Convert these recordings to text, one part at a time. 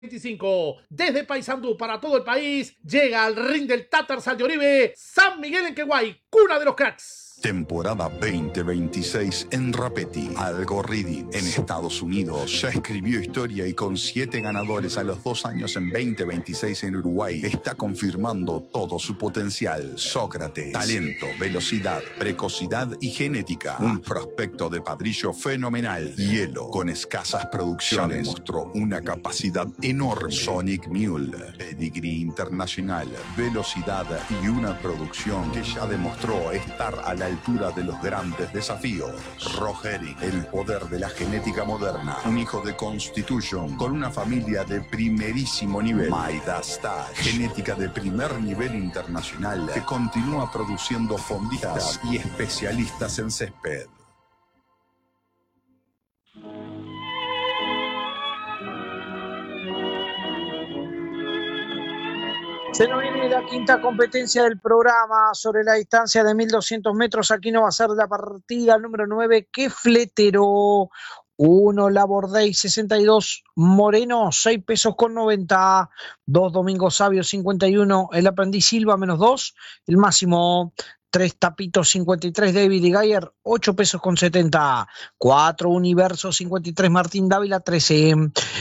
25. Desde Paysandú para todo el país, llega al ring del Tatar Sal de Oribe, San Miguel en Queguay, cuna de los cracks. Temporada 2026 en Rapeti. Al Gorridi, en Estados Unidos, ya escribió historia y con 7 ganadores a los 2 años en 2026 en Uruguay, está confirmando todo su potencial. Sócrates, talento, velocidad, precocidad y genética. Un prospecto de padrillo fenomenal. Hielo, con escasas producciones, mostró una capacidad enorme. Sonic Mule, pedigrí internacional, velocidad y una producción que ya demostró estar a la altura de los grandes desafíos. Rogeri, el poder de la genética moderna. Un hijo de Constitution con una familia de primerísimo nivel. Maidastar, genética de primer nivel internacional que continúa produciendo fondistas y especialistas en césped. Se nos viene la quinta competencia del programa sobre la distancia de 1200 metros. Aquí no va a ser la partida número 9. ¿Qué fletero? 1 Labordey 62, Moreno 6 pesos con 90, 2 Domingo Sabio 51, el aprendiz Silva menos 2, el máximo 3 Tapitos 53, David y Gayer 8 pesos con 70, 4 Universo 53, Martín Dávila 13,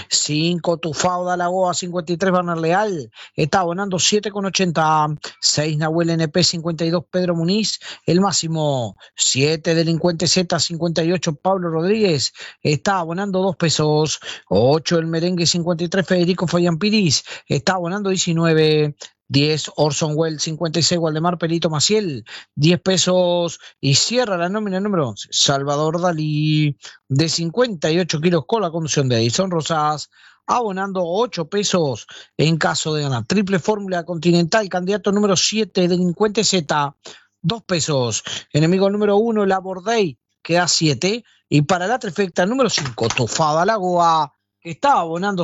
5 Tufao Dalagoa 53, Werner Leal está abonando 7 con 80, 6 Nahuel NP 52, Pedro Muniz, el máximo 7 Delincuente Z 58, Pablo Rodríguez está abonando 2 pesos, 8 el Merengue 53, Federico Fayampiris está abonando 19, 10 Orson Well 56, Waldemar Pelito Maciel 10 pesos y cierra la nómina número 11 Salvador Dalí de 58 kilos con la conducción de Edison Rosas abonando 8 pesos en caso de ganar. Triple Fórmula Continental, candidato número 7 Delincuente Z 2 pesos, enemigo número 1 Labordey que da 7 y para la trifecta número 5 Tufada Lagoa que está abonando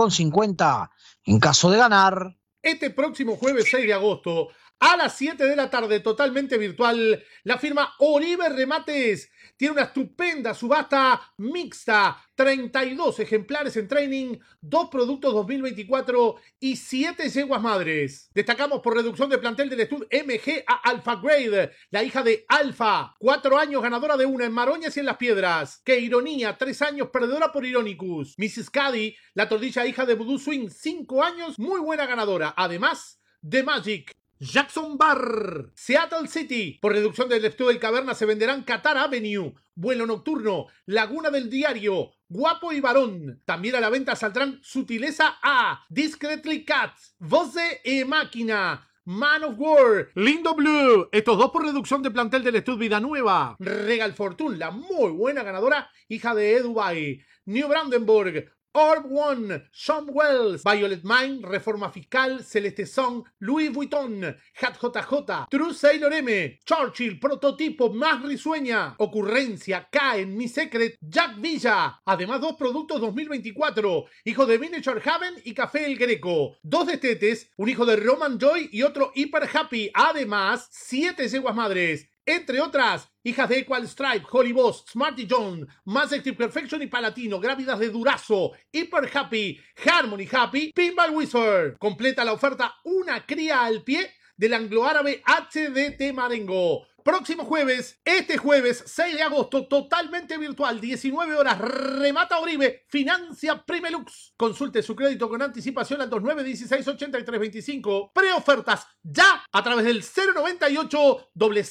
7,50 en caso de ganar. Este próximo jueves 6 de agosto, a las 7 de la tarde, totalmente virtual, la firma Oribe Remates tiene una estupenda subasta mixta. 32 ejemplares en training, 2 productos 2024 y 7 yeguas madres. Destacamos por reducción de plantel del Stud MG a Alpha Grade, la hija de Alpha, 4 años ganadora de una en Maroñas y en Las Piedras. Que Ironía, 3 años perdedora por Ironicus. Mrs. Caddy, la tordilla hija de Voodoo Swing, 5 años, muy buena ganadora. Además, The Magic. Jackson Bar, Seattle City. Por reducción del Stud del Caverna se venderán Qatar Avenue, Vuelo Nocturno, Laguna del Diario, Guapo y Varón. También a la venta saldrán Sutileza A, Discreetly Cat, Voce e Máquina, Man of War, Lindo Blue. Estos 2 por reducción de plantel del Stud Vida Nueva. Regal Fortune, la muy buena ganadora, hija de Dubai. New Brandenburg, Orb One, Sean Wells, Violet Mine, Reforma Fiscal, Celeste Song, Louis Vuitton, Hat JJ, True Sailor M, Churchill, Prototipo más risueña, Ocurrencia, K en Mi Secret, Jack Villa. Además 2 productos 2024, hijo de Miniature Haven y Café El Greco. 2 destetes, un hijo de Roman Joy y otro Hyper Happy. Además 7 yeguas madres. Entre otras, hijas de Equal Stripe, Holy Boss, Smarty John, Majestic Perfection y Palatino, Grávidas de Durazo, Hyper Happy, Harmony Happy, Pinball Wizard. Completa la oferta una cría al pie del anglo-árabe HDT Marengo. Próximo jueves, este jueves 6 de agosto, totalmente virtual, 19 horas, remata Oribe, financia Primelux. Consulte su crédito con anticipación al 2916-8325. Preofertas ya a través del 098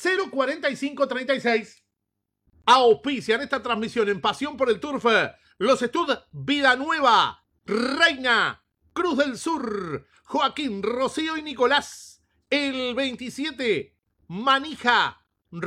0045 36. Auspician esta transmisión en Pasión por el Turf los Stud Vida Nueva, Reina, Cruz del Sur, Joaquín, Rocío y Nicolás. El 27, Manija,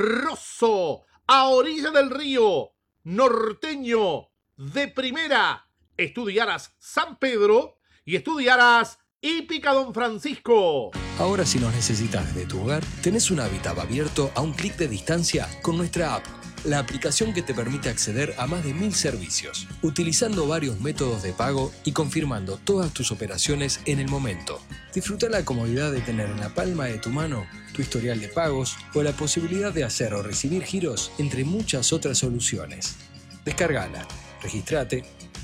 Rosso, a orilla del río, Norteño, de primera, Estudiaras San Pedro y Estudiaras Hípica Don Francisco. Ahora si nos necesitas desde tu hogar, tenés un hábitat abierto a un clic de distancia con nuestra app, la aplicación que te permite acceder a más de 1000 servicios, utilizando varios métodos de pago y confirmando todas tus operaciones en el momento. Disfruta la comodidad de tener en la palma de tu mano tu historial de pagos o la posibilidad de hacer o recibir giros entre muchas otras soluciones. Descárgala, regístrate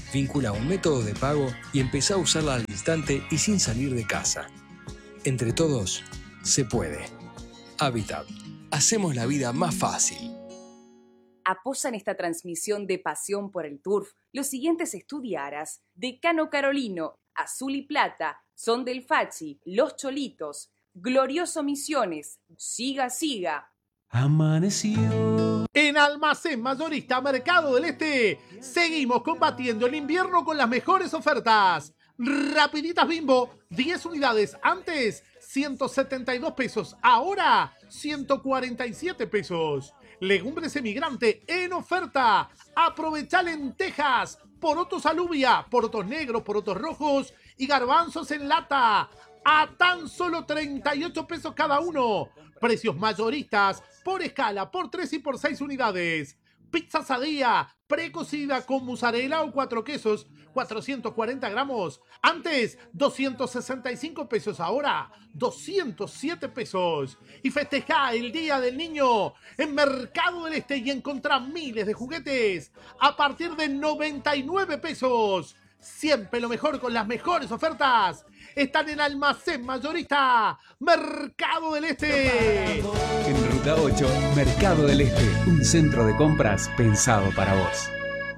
Vincula un método de pago y empezá a usarla al instante y sin salir de casa. Entre todos, se puede. Habitat. Hacemos la vida más fácil. Apoyan esta transmisión de Pasión por el Turf los siguientes estudiaras: Decano Carolino, Azul y Plata, Son del Fachi, Los Cholitos, Glorioso Misiones, Siga Siga. Amaneció. En Almacén Mayorista Mercado del Este seguimos combatiendo el invierno con las mejores ofertas. Rapiditas Bimbo, 10 unidades, antes 172 pesos, ahora 147 pesos. Legumbres Emigrante en oferta. Aprovecha lentejas, porotos alubia, porotos negros, porotos rojos y garbanzos en lata a tan solo 38 pesos cada uno. Precios mayoristas por escala, por 3 y por 6 unidades. Pizza Sadía, precocida con mozzarella o 4 quesos, 440 gramos. Antes, 265 pesos, ahora 207 pesos. Y festeja el Día del Niño en Mercado del Este y encontrá miles de juguetes a partir de 99 pesos. Siempre lo mejor con las mejores ofertas. Están en Almacén Mayorista Mercado del Este. En Ruta 8, Mercado del Este, un centro de compras pensado para vos.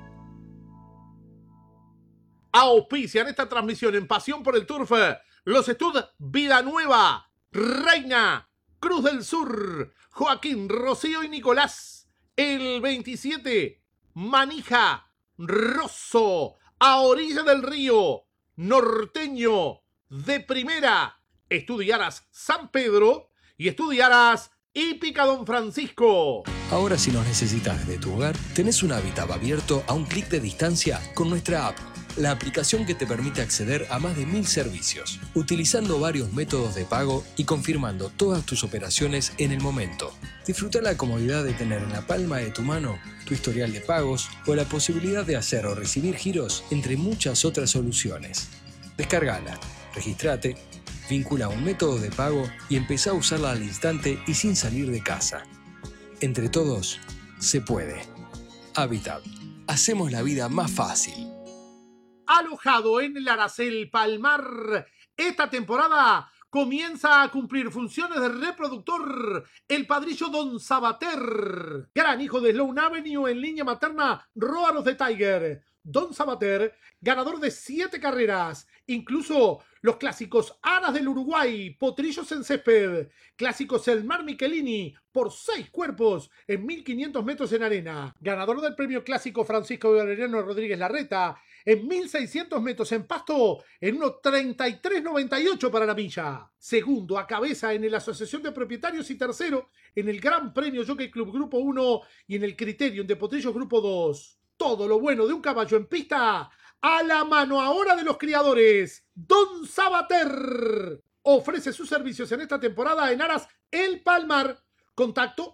Auspician esta transmisión en Pasión por el Turf los Stud Vida Nueva, Reina, Cruz del Sur, Joaquín, Rocío y Nicolás. El 27, Manija, Rosso, a orilla del río, Norteño, de Primera, Estudiaras San Pedro y Estudiaras Hípica Don Francisco. Ahora, si nos necesitas desde tu hogar, tenés un Habitat abierto a un clic de distancia con nuestra app, la aplicación que te permite acceder a más de 1000 servicios, utilizando varios métodos de pago y confirmando todas tus operaciones en el momento. Disfruta la comodidad de tener en la palma de tu mano tu historial de pagos o la posibilidad de hacer o recibir giros, entre muchas otras soluciones. Descárgala, registrate, vincula un método de pago y empezá a usarla al instante y sin salir de casa. Entre todos, se puede. Habitat. Hacemos la vida más fácil. Alojado en el Aracel Palmar, esta temporada comienza a cumplir funciones de reproductor el padrillo Don Sabater, gran hijo de Sloan Avenue en línea materna Róanos de Tiger. Don Sabater, ganador de 7 carreras, incluso los clásicos Aras del Uruguay, Potrillos en Césped, clásicos El Mar Michelini, por 6 cuerpos en 1500 metros en arena, ganador del premio clásico Francisco Valeriano Rodríguez Larreta, en 1600 metros en pasto, en 1:33.98 para la milla. Segundo a cabeza en la Asociación de Propietarios y tercero en el Gran Premio Jockey Club Grupo 1 y en el Criterium de Potrillos Grupo 2. Todo lo bueno de un caballo en pista a la mano ahora de los criadores. Don Sabater ofrece sus servicios en esta temporada en Aras El Palmar. Contacto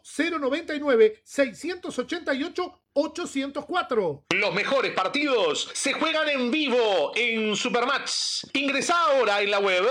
099-688-804. Los mejores partidos se juegan en vivo en Supermatch. Ingresá ahora en la web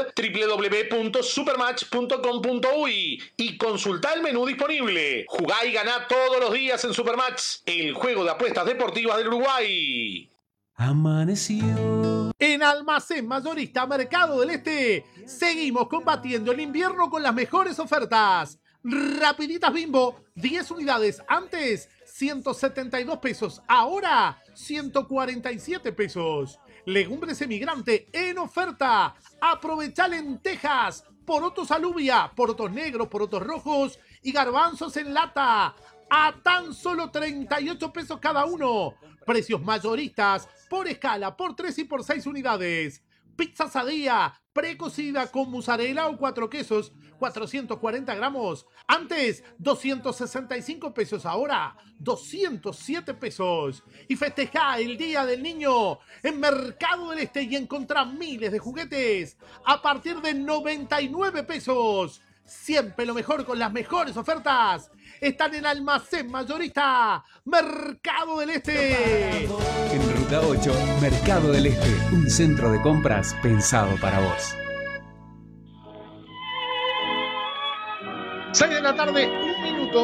www.supermatch.com.uy y consultá el menú disponible. Jugá y ganá todos los días en Supermatch, el juego de apuestas deportivas del Uruguay. Amaneció. En Almacén Mayorista Mercado del Este seguimos combatiendo el invierno con las mejores ofertas. Rapiditas Bimbo, 10 unidades, antes 172 pesos, ahora 147 pesos. Legumbres Emigrante en oferta. Aprovecha lentejas, porotos alubia, porotos negros, porotos rojos y garbanzos en lata a tan solo 38 pesos cada uno. Precios mayoristas por escala, por 3 y por 6 unidades. Pizza Sadía, precocida con mozzarella o 4 quesos, 440 gramos. Antes, 265 pesos, ahora 207 pesos. Y festeja el Día del Niño en Mercado del Este y encontrá miles de juguetes a partir de 99 pesos. Siempre lo mejor con las mejores ofertas. Están en Almacén Mayorista Mercado del Este. En Ruta 8, Mercado del Este, un centro de compras pensado para vos. 6 de la tarde, 1 minuto.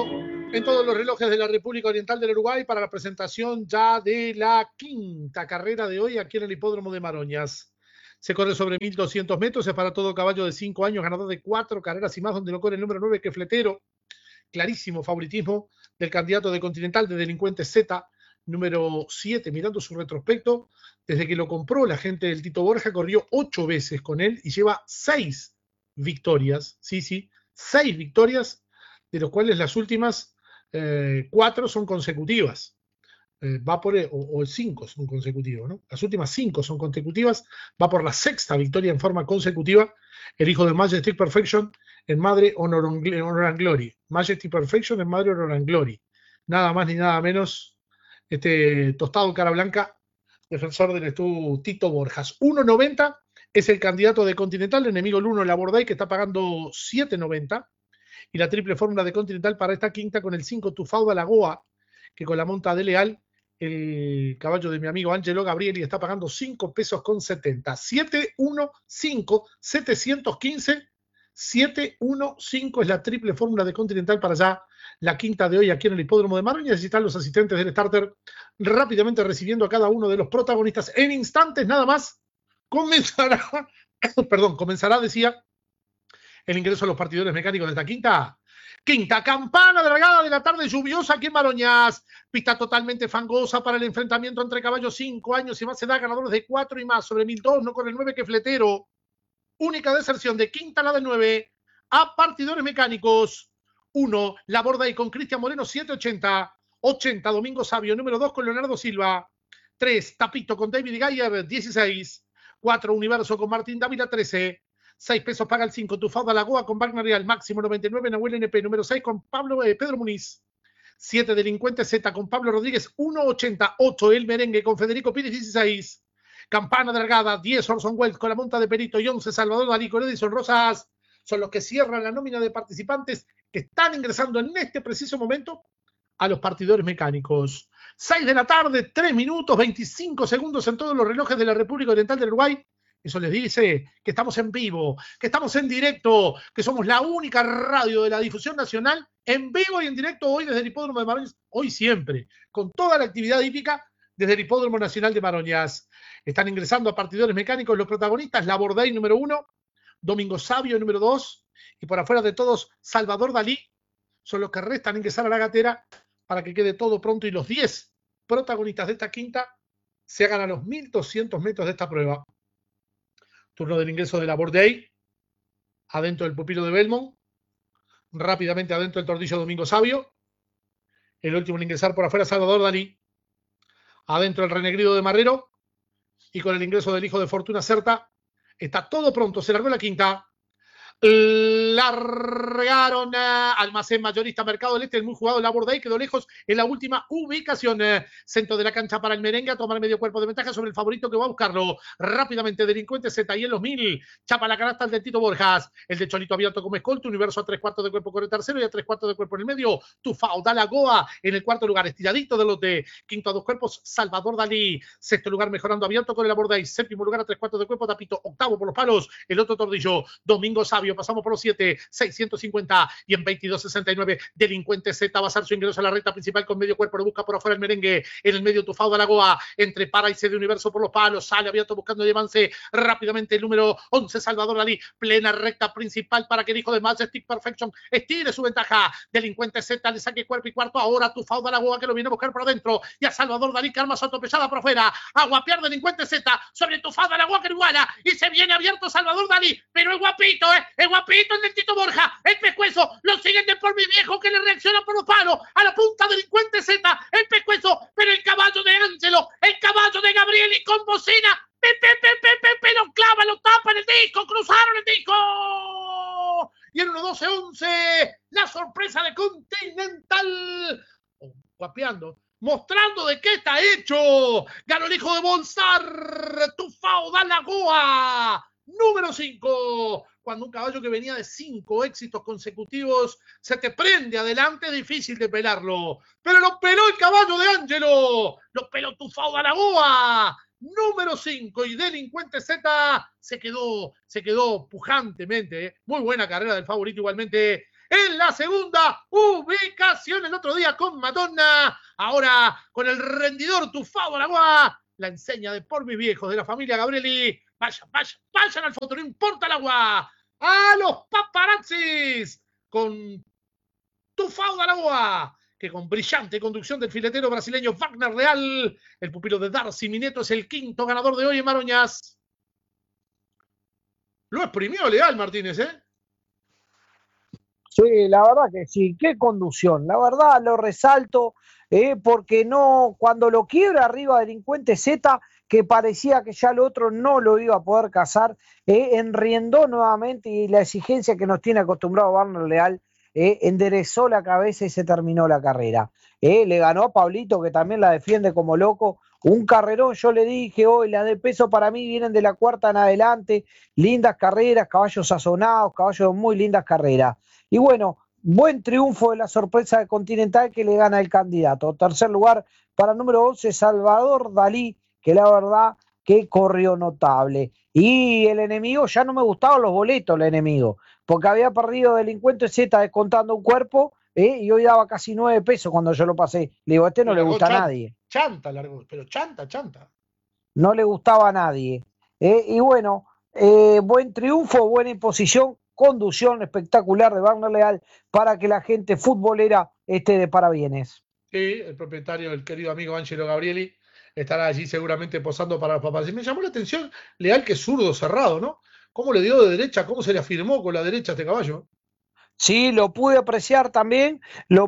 En todos los relojes de la República Oriental del Uruguay para la presentación ya de la quinta carrera de hoy aquí en el Hipódromo de Maroñas. Se corre sobre 1.200 metros, es para todo caballo de 5 años, ganador de 4 carreras y más, donde lo corre el número 9, que Fletero. Clarísimo favoritismo del candidato de Continental de Delincuente Z, número 7, mirando su retrospecto. Desde que lo compró la gente del Tito Borja, corrió 8 veces con él y lleva 6 victorias. Sí, 6 victorias, de los cuales las últimas 4 son consecutivas. Va por o 5 son consecutivos, ¿no? Las últimas 5 son consecutivas. Va por la 6ª victoria en forma consecutiva. El hijo de Majestic Perfection en Madre Honor and Glory. Majestic Perfection en Madre Honor and Glory. Nada más ni nada menos. Este tostado cara blanca, defensor del estudio Tito Borjas. 1.90 es el candidato de Continental, el enemigo el 1, la Borday, que está pagando 7.90. Y la triple fórmula de Continental para esta quinta con el 5, Tufauda Lagoa, que con la monta de Leal, el caballo de mi amigo Angelo Gabrieli, está pagando 5 pesos con 70. 715, 715, 715 es la triple fórmula de Continental para ya la quinta de hoy aquí en el Hipódromo de Maroñas. Y están los asistentes del starter rápidamente recibiendo a cada uno de los protagonistas. En instantes nada más comenzará, decía, el ingreso a los partidores mecánicos de esta quinta campana de largada de la tarde lluviosa aquí en Maroñas. Pista totalmente fangosa para el enfrentamiento entre caballos 5 años y más edad, ganadores de 4 y más, sobre 1.002, no con el 9, que Fletero. Única deserción de quinta, la de 9, a partidores mecánicos. 1, La Borday con Cristian Moreno, 7.80. 80, Domingo Sabio, número 2 con Leonardo Silva. 3, Tapito con David Gayer, 16. 4, Universo con Martín Dávila, 13. 6 pesos paga el 5, Tufauda Lagoa con Wagner Real, máximo 99, Nahuel NP, número 6 con Pedro Muniz. 7, Delincuente Z con Pablo Rodríguez, 1.80. 8, El Merengue con Federico Pires, 16. Campana de largada, 10, Orson Welles con la monta de Perito y 11, Salvador Dalí con Edison Rosas. Son los que cierran la nómina de participantes que están ingresando en este preciso momento a los partidores mecánicos. 6 de la tarde, 3 minutos, 25 segundos en todos los relojes de la República Oriental del Uruguay. Eso les dice que estamos en vivo, que estamos en directo, que somos la única radio de la difusión nacional en vivo y en directo hoy desde el Hipódromo de Maroñas, hoy siempre, con toda la actividad hípica desde el Hipódromo Nacional de Maroñas. Están ingresando a partidores mecánicos los protagonistas, La Borday número 1, Domingo Sabio número 2, y por afuera de todos, Salvador Dalí, son los que restan ingresar a la gatera para que quede todo pronto y los 10 protagonistas de esta quinta se hagan a los 1.200 metros de esta prueba. Turno del ingreso de La Borday, adentro del pupilo de Belmont, rápidamente adentro del tordillo Domingo Sabio, el último en ingresar por afuera Salvador Dalí, adentro el renegrido de Marrero, y con el ingreso del hijo de Fortuna Certa, está todo pronto, se largó la quinta. Largaron Almacén Mayorista Mercado del Este, el muy jugado La Borday, quedó lejos en la última ubicación. Centro de la cancha para el Merengue, a tomar medio cuerpo de ventaja sobre el favorito que va a buscarlo rápidamente. Delincuente Z y en los 1.000, chapa la canasta el de Tito Borjas, el de Cholito abierto como escolta, Universo a 3/4 de cuerpo corre tercero y a 3/4 de cuerpo en el medio. Tufauda Lagoa en el cuarto lugar, estiradito de los de quinto a 2 cuerpos, Salvador Dalí, sexto lugar mejorando abierto con el La Borday, séptimo lugar a 3/4 de cuerpo, Tapito, octavo por los palos, el otro tordillo, Domingo Sabio. Pasamos por los 7, 650 y en 22.69 Delincuente Z va a hacer su ingreso a la recta principal con medio cuerpo, lo busca por afuera el Merengue, en el medio Tufauda Lagoa, entre para y C de Universo por los palos, sale abierto buscando el avance rápidamente el número 11 Salvador Dalí, plena recta principal para que el hijo de Majestic Perfection estire su ventaja. Delincuente Z le saque cuerpo y cuarto, ahora Tufauda Lagoa que lo viene a buscar por adentro y a Salvador Dalí que arma su atropellada por afuera, a guapear Delincuente Z sobre Tufauda Lagoa que iguala y se viene abierto Salvador Dalí, pero es guapito, el del Tito Borja, el pescuezo, lo siguen de por mi viejo que le reacciona por los palos, a la punta Delincuente Z, el pescuezo, pero el caballo de Ángelo, el caballo de Gabriel y con bocina, lo clava, lo tapa en el disco, cruzaron el disco, y en 1-12-11, la sorpresa de Continental, guapeando, mostrando de qué está hecho, ganó el hijo de Bolsar, Tufauda Lagoa, número 5, cuando un caballo que venía de 5 éxitos consecutivos se te prende adelante, es difícil de pelarlo. Pero lo peló el caballo de Ángelo, lo peló Tufauda Lagoa, número 5, y Delincuente Z se quedó pujantemente. Muy buena carrera del favorito igualmente, en la segunda ubicación. El otro día con Madonna, ahora con el rendidor tufado al agua. La enseña de por mis viejos de la familia Gabrieli. Vayan al foto, no importa el agua. A los paparazzis con tufado al agua, que con brillante conducción del filetero brasileño Wagner Leal, el pupilo de Darcy Mineto, es el quinto ganador de hoy en Maroñas. Lo exprimió Leal, Martínez, ¿eh? Sí, la verdad que sí, qué conducción, la verdad lo resalto, porque no, cuando lo quiebra arriba Delincuente Z, que parecía que ya el otro no lo iba a poder cazar, enriendó nuevamente y la exigencia que nos tiene acostumbrado Wagner Leal, enderezó la cabeza y se terminó la carrera. Le ganó a Pablito, que también la defiende como loco, un carrerón. Yo le dije hoy, las de peso para mí vienen de la cuarta en adelante, lindas carreras, caballos sazonados, caballos muy lindas carreras. Y bueno, buen triunfo de la sorpresa de Continental, que le gana el candidato. Tercer lugar para número 11, Salvador Dalí, que la verdad que corrió notable. Y el enemigo, ya no me gustaban los boletos, el enemigo, porque había perdido Delincuente Z descontando un cuerpo, y hoy daba casi 9 pesos cuando yo lo pasé. Le digo, no le gusta a nadie. Chanta, pero chanta. No le gustaba a nadie. Y bueno, buen triunfo, buena imposición, conducción espectacular de Wagner Leal para que la gente futbolera esté de parabienes. Sí, el propietario, el querido amigo Angelo Gabrieli, estará allí seguramente posando para los papás. Y me llamó la atención Leal, que es zurdo cerrado, ¿no? ¿Cómo le dio de derecha? ¿Cómo se le afirmó con la derecha a este caballo? Sí, lo pude apreciar también,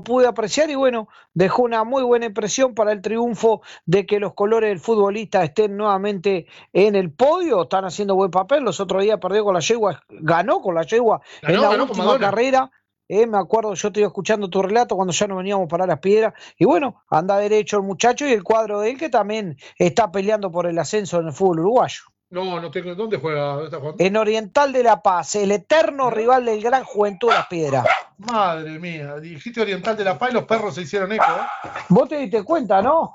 y bueno, dejó una muy buena impresión para el triunfo de que los colores del futbolista estén nuevamente en el podio, están haciendo buen papel. Los otros días perdió con la yegua, ganó con la yegua en la última carrera. Me acuerdo, yo te iba escuchando tu relato cuando ya no veníamos para las piedras, y bueno, anda derecho el muchacho y el cuadro de él, que también está peleando por el ascenso en el fútbol uruguayo. No tengo. ¿Dónde juega? En Oriental de La Paz, el eterno rival del Gran Juventud de las Piedras. Madre mía, dijiste Oriental de La Paz y los perros se hicieron eco, ¿eh? Vos te diste cuenta, ¿no?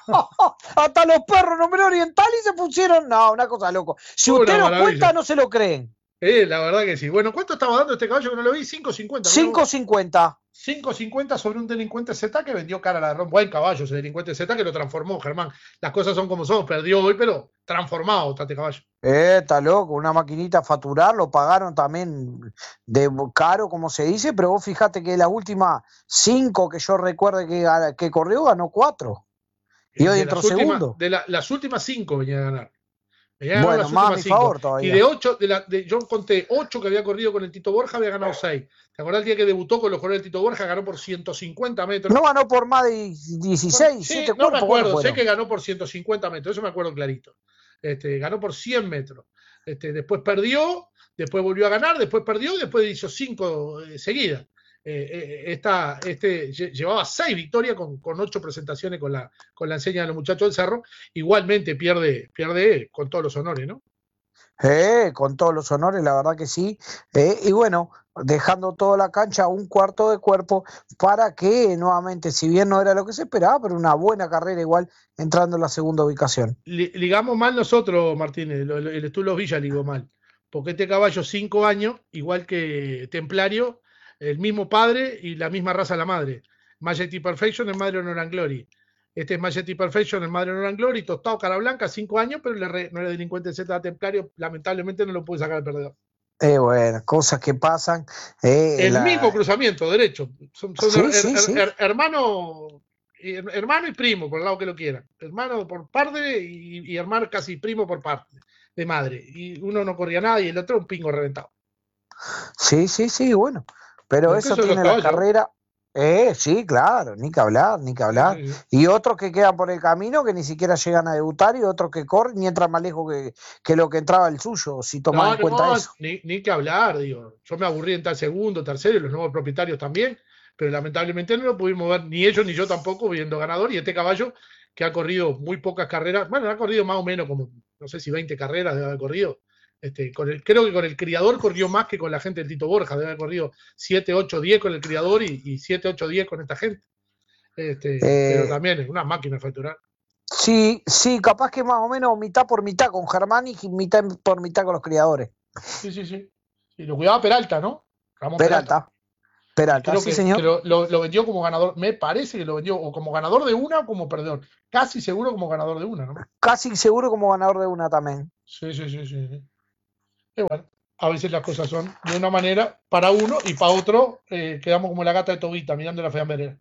Hasta los perros nombré Oriental y se pusieron. No, una cosa loco. Si usted no cuenta, no se lo creen. La verdad que sí. Bueno, ¿cuánto estaba dando este caballo que no lo vi? 5.50. 5.50. 5.50 sobre un Delincuente Z que vendió cara a la ron. Buen caballo ese Delincuente Z que lo transformó, Germán. Las cosas son como son. Perdió hoy, pero transformado está este caballo. Está loco. Una maquinita a facturar. Lo pagaron también de caro, como se dice. Pero vos fijate que las últimas 5 que yo recuerde que corrió, ganó 4. Y hoy entró segundo. Las últimas 5 venía a ganar. Bueno, más a mi favor todavía. Y de 8, yo conté 8 que había corrido con el Tito Borja, había ganado 6. ¿Te acordás el día que debutó con los colores del Tito Borja? Ganó por 150 metros. No ganó por más de 16, 7 no me acuerdo, sé que ganó por 150 metros, eso me acuerdo clarito. Ganó por 100 metros. Después perdió, después volvió a ganar, después perdió, después hizo 5 seguidas. Llevaba 6 victorias con 8 presentaciones con la enseña de los muchachos del Cerro. Igualmente pierde con todos los honores, ¿no? Con todos los honores, la verdad que sí. Y bueno, dejando toda la cancha un cuarto de cuerpo para que nuevamente, si bien no era lo que se esperaba, pero una buena carrera igual, entrando en la segunda ubicación. Ligamos mal nosotros, Martínez, el Estulos Villa ligó mal, porque este caballo 5 años, igual que Templario, el mismo padre y la misma raza la madre. Majesty Perfection, el madre Honor and Glory. Este es Majesty Perfection, el madre Honor and Glory, tostado cara blanca, 5 años, pero no era Delincuente Z Templario, lamentablemente no lo pude sacar al perdedor. Bueno, cosas que pasan. Mismo cruzamiento, derecho. Son sí. hermano y primo, por el lado que lo quieran. Hermano por padre y hermano casi primo por parte de madre. Y uno no corría nada y el otro un pingo reventado. Sí, bueno. Pero eso tiene la carrera. Sí, claro, ni que hablar. Sí. Y otros que quedan por el camino que ni siquiera llegan a debutar, y otros que corren y entran más lejos que lo que entraba el suyo, si toman en cuenta eso. Ni que hablar, digo. Yo me aburrí en tal segundo, tercero, y los nuevos propietarios también, pero lamentablemente no lo pudimos ver ni ellos ni yo tampoco viendo ganador. Y este caballo que ha corrido muy pocas carreras, bueno, ha corrido más o menos como, no sé si 20 carreras debe haber corrido. Creo que con el criador corrió más que con la gente del Tito Borja, debe haber corrido 7, 8, 10 con el criador y 7, 8, 10 con esta gente. Pero también es una máquina de facturar. Sí, capaz que más o menos mitad por mitad con Germán y mitad por mitad con los criadores. Sí. Y lo cuidaba Peralta, ¿no? Peralta. Peralta, Creo sí, que señor. lo vendió como ganador, me parece que lo vendió o como ganador de una o como perdedor. Casi seguro como ganador de una, ¿no? Casi seguro como ganador de una también. Sí, sí, sí, sí, sí. Y bueno, a veces las cosas son de una manera para uno y para otro quedamos como la gata de Tobita mirando la fea merera.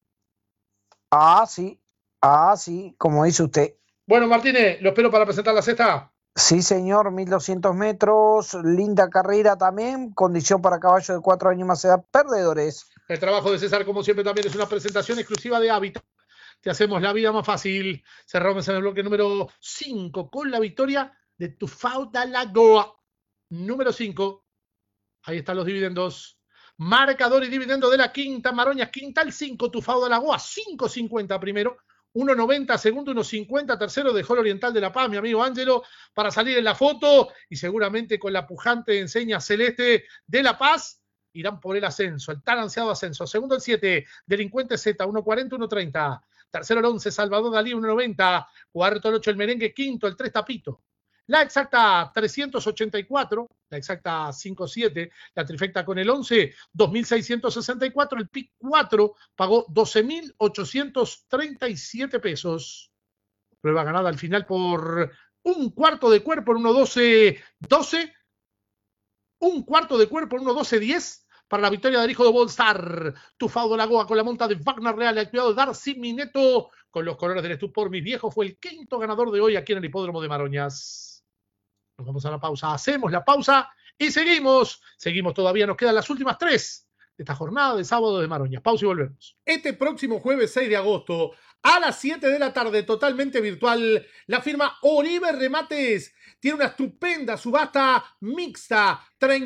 Ah, sí, como dice usted. Bueno, Martínez, lo espero para presentar la sexta. Sí, señor, 1200 metros, linda carrera también, condición para caballo de 4 años más edad, perdedores. El trabajo de César, como siempre, también es una presentación exclusiva de Hábitat. Te hacemos la vida más fácil. Cerramos en el bloque número 5 con la victoria de Tufao da Lagoa. Número 5. Ahí están los dividendos. Marcador y dividendo de la quinta, Maroñas, quinta al 5, Tufao da Lagoa, 5.50 primero. 1.90 segundo, 1.50 tercero, dejó el Oriental de La Paz, mi amigo Ángelo, para salir en la foto y seguramente con la pujante enseña celeste de La Paz irán por el ascenso, el tan ansiado ascenso. Segundo el 7, Delincuente Z, 1.40, 1.30. Tercero el 11, Salvador Dalí, 1.90. Cuarto el 8, el Merengue. Quinto el 3, Tapito. La exacta 384, la exacta 57, la trifecta con el 11, 2.664, el PIC 4 pagó 12.837 pesos. Prueba ganada al final por un cuarto de cuerpo en 1.12.12, un cuarto de cuerpo en 1.12.10 para la victoria del hijo de Bolstar. Tufao de Lagoa con la monta de Wagner Real, el cuidado de Darcy Mineto con los colores del Estupor Mis Viejos. Fue el quinto ganador de hoy aquí en el hipódromo de Maroñas. Nos vamos a la pausa, hacemos la pausa y seguimos todavía, nos quedan las últimas 3 de esta jornada de sábado de Maroñas. Pausa y volvemos. Este próximo jueves 6 de agosto, a las 7 de la tarde, totalmente virtual, la firma Oribe Remates tiene una estupenda subasta mixta,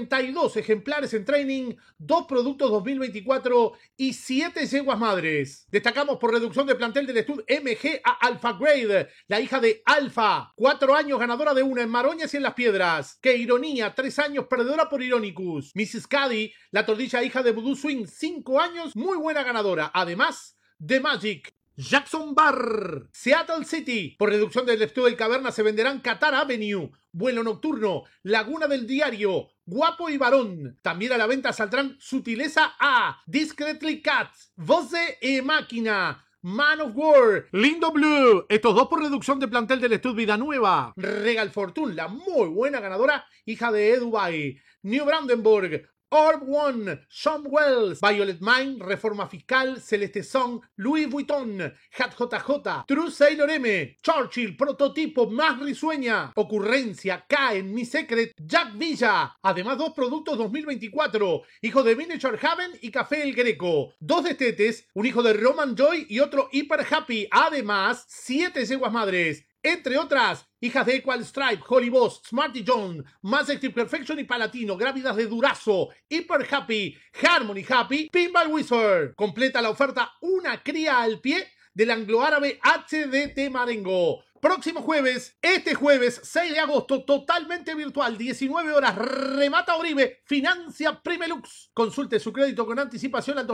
32 ejemplares en training, 2 productos 2024 y 7 yeguas madres. Destacamos por reducción de plantel del Stud MG a Alpha Grade, la hija de Alfa, 4 años ganadora de una en Maroñas y en Las Piedras. ¡Qué ironía! 3 años perdedora por Ironicus. Mrs. Caddy, la tordilla hija de Voodoo Swing, 5 años, muy buena ganadora. Además, The Magic. Jackson Bar, Seattle City. Por reducción del Estudio del Caverna se venderán Qatar Avenue, Vuelo Nocturno, Laguna del Diario, Guapo y Varón. También a la venta saldrán Sutileza A, Discreetly Cat, Voce e Máquina, Man of War, Lindo Blue. Estos 2 por reducción de plantel del Estudio Vida Nueva. Regal Fortune, la muy buena ganadora, hija de Dubai. New Brandenburg, Orb One, Sean Wells, Violet Mine, Reforma Fiscal, Celeste Song, Louis Vuitton, Hat JJ, True Sailor M, Churchill, Prototipo más risueña, Ocurrencia, K en Mi Secret, Jack Villa. Además 2 productos 2024, hijo de Miniature Haven y Café El Greco. 2 destetes, un hijo de Roman Joy y otro Hyper Happy. Además 7 yeguas madres. Entre otras, hijas de Equal Stripe, Holly Boss, Smarty John, Mass Active Perfection y Palatino, Grávidas de Durazo, Hyper Happy, Harmony Happy, Pinball Wizard. Completa la oferta una cría al pie del anglo-árabe HDT Marengo. Próximo jueves, este jueves 6 de agosto, totalmente virtual, 19 horas, remata Oribe, financia Primelux. Consulte su crédito con anticipación al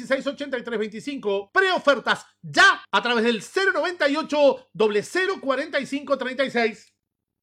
2916-8325. Preofertas ya a través del 098 0045 36.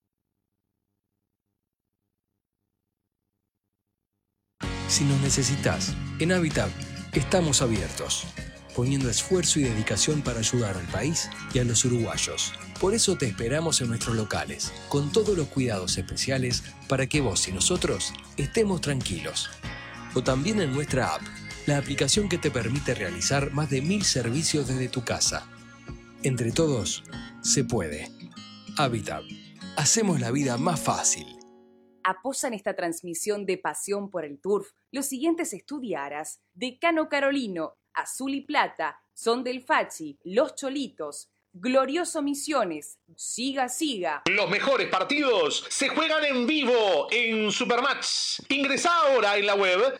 Si nos necesitas, en Habitat estamos abiertos, poniendo esfuerzo y dedicación para ayudar al país y a los uruguayos. Por eso te esperamos en nuestros locales, con todos los cuidados especiales para que vos y nosotros estemos tranquilos. O también en nuestra app, la aplicación que te permite realizar más de 1000 servicios desde tu casa. Entre todos, se puede. Habitat. Hacemos la vida más fácil. Apoyan esta transmisión de Pasión por el Turf los siguientes estudiaras: Decano Carolino, Azul y Plata, Son del Fachi, Los Cholitos, Glorioso Misiones, Siga Siga. Los mejores partidos se juegan en vivo en Supermatch. Ingresá ahora en la web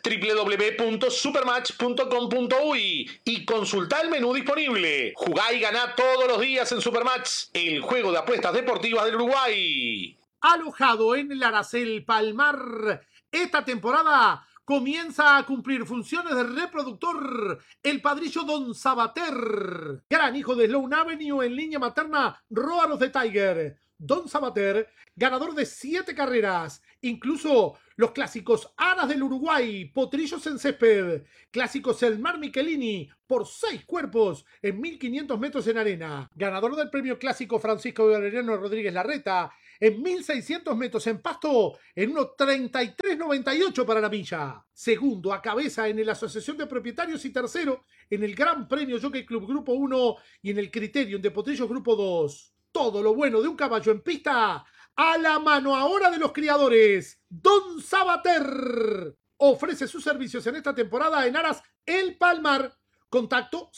www.supermatch.com.uy y consultá el menú disponible. Jugá y ganá todos los días en Supermatch, el juego de apuestas deportivas del Uruguay. Alojado en el Aracel Palmar, esta temporada comienza a cumplir funciones de reproductor el padrillo Don Sabater, gran hijo de Sloan Avenue en línea materna, Roar of the Tiger. Don Sabater, ganador de 7 carreras, incluso los clásicos Aras del Uruguay, Potrillos en Césped, clásicos El Mar Michelini, por 6 cuerpos en 1500 metros en arena, ganador del premio clásico Francisco Valeriano Rodríguez Larreta, en 1600 metros en pasto, en 1:33.98 para la milla. Segundo a cabeza en la Asociación de Propietarios y tercero en el Gran Premio Jockey Club Grupo 1 y en el Criterium de Potrillos Grupo 2. Todo lo bueno de un caballo en pista, a la mano ahora de los criadores. Don Sabater ofrece sus servicios en esta temporada en Aras El Palmar. Contacto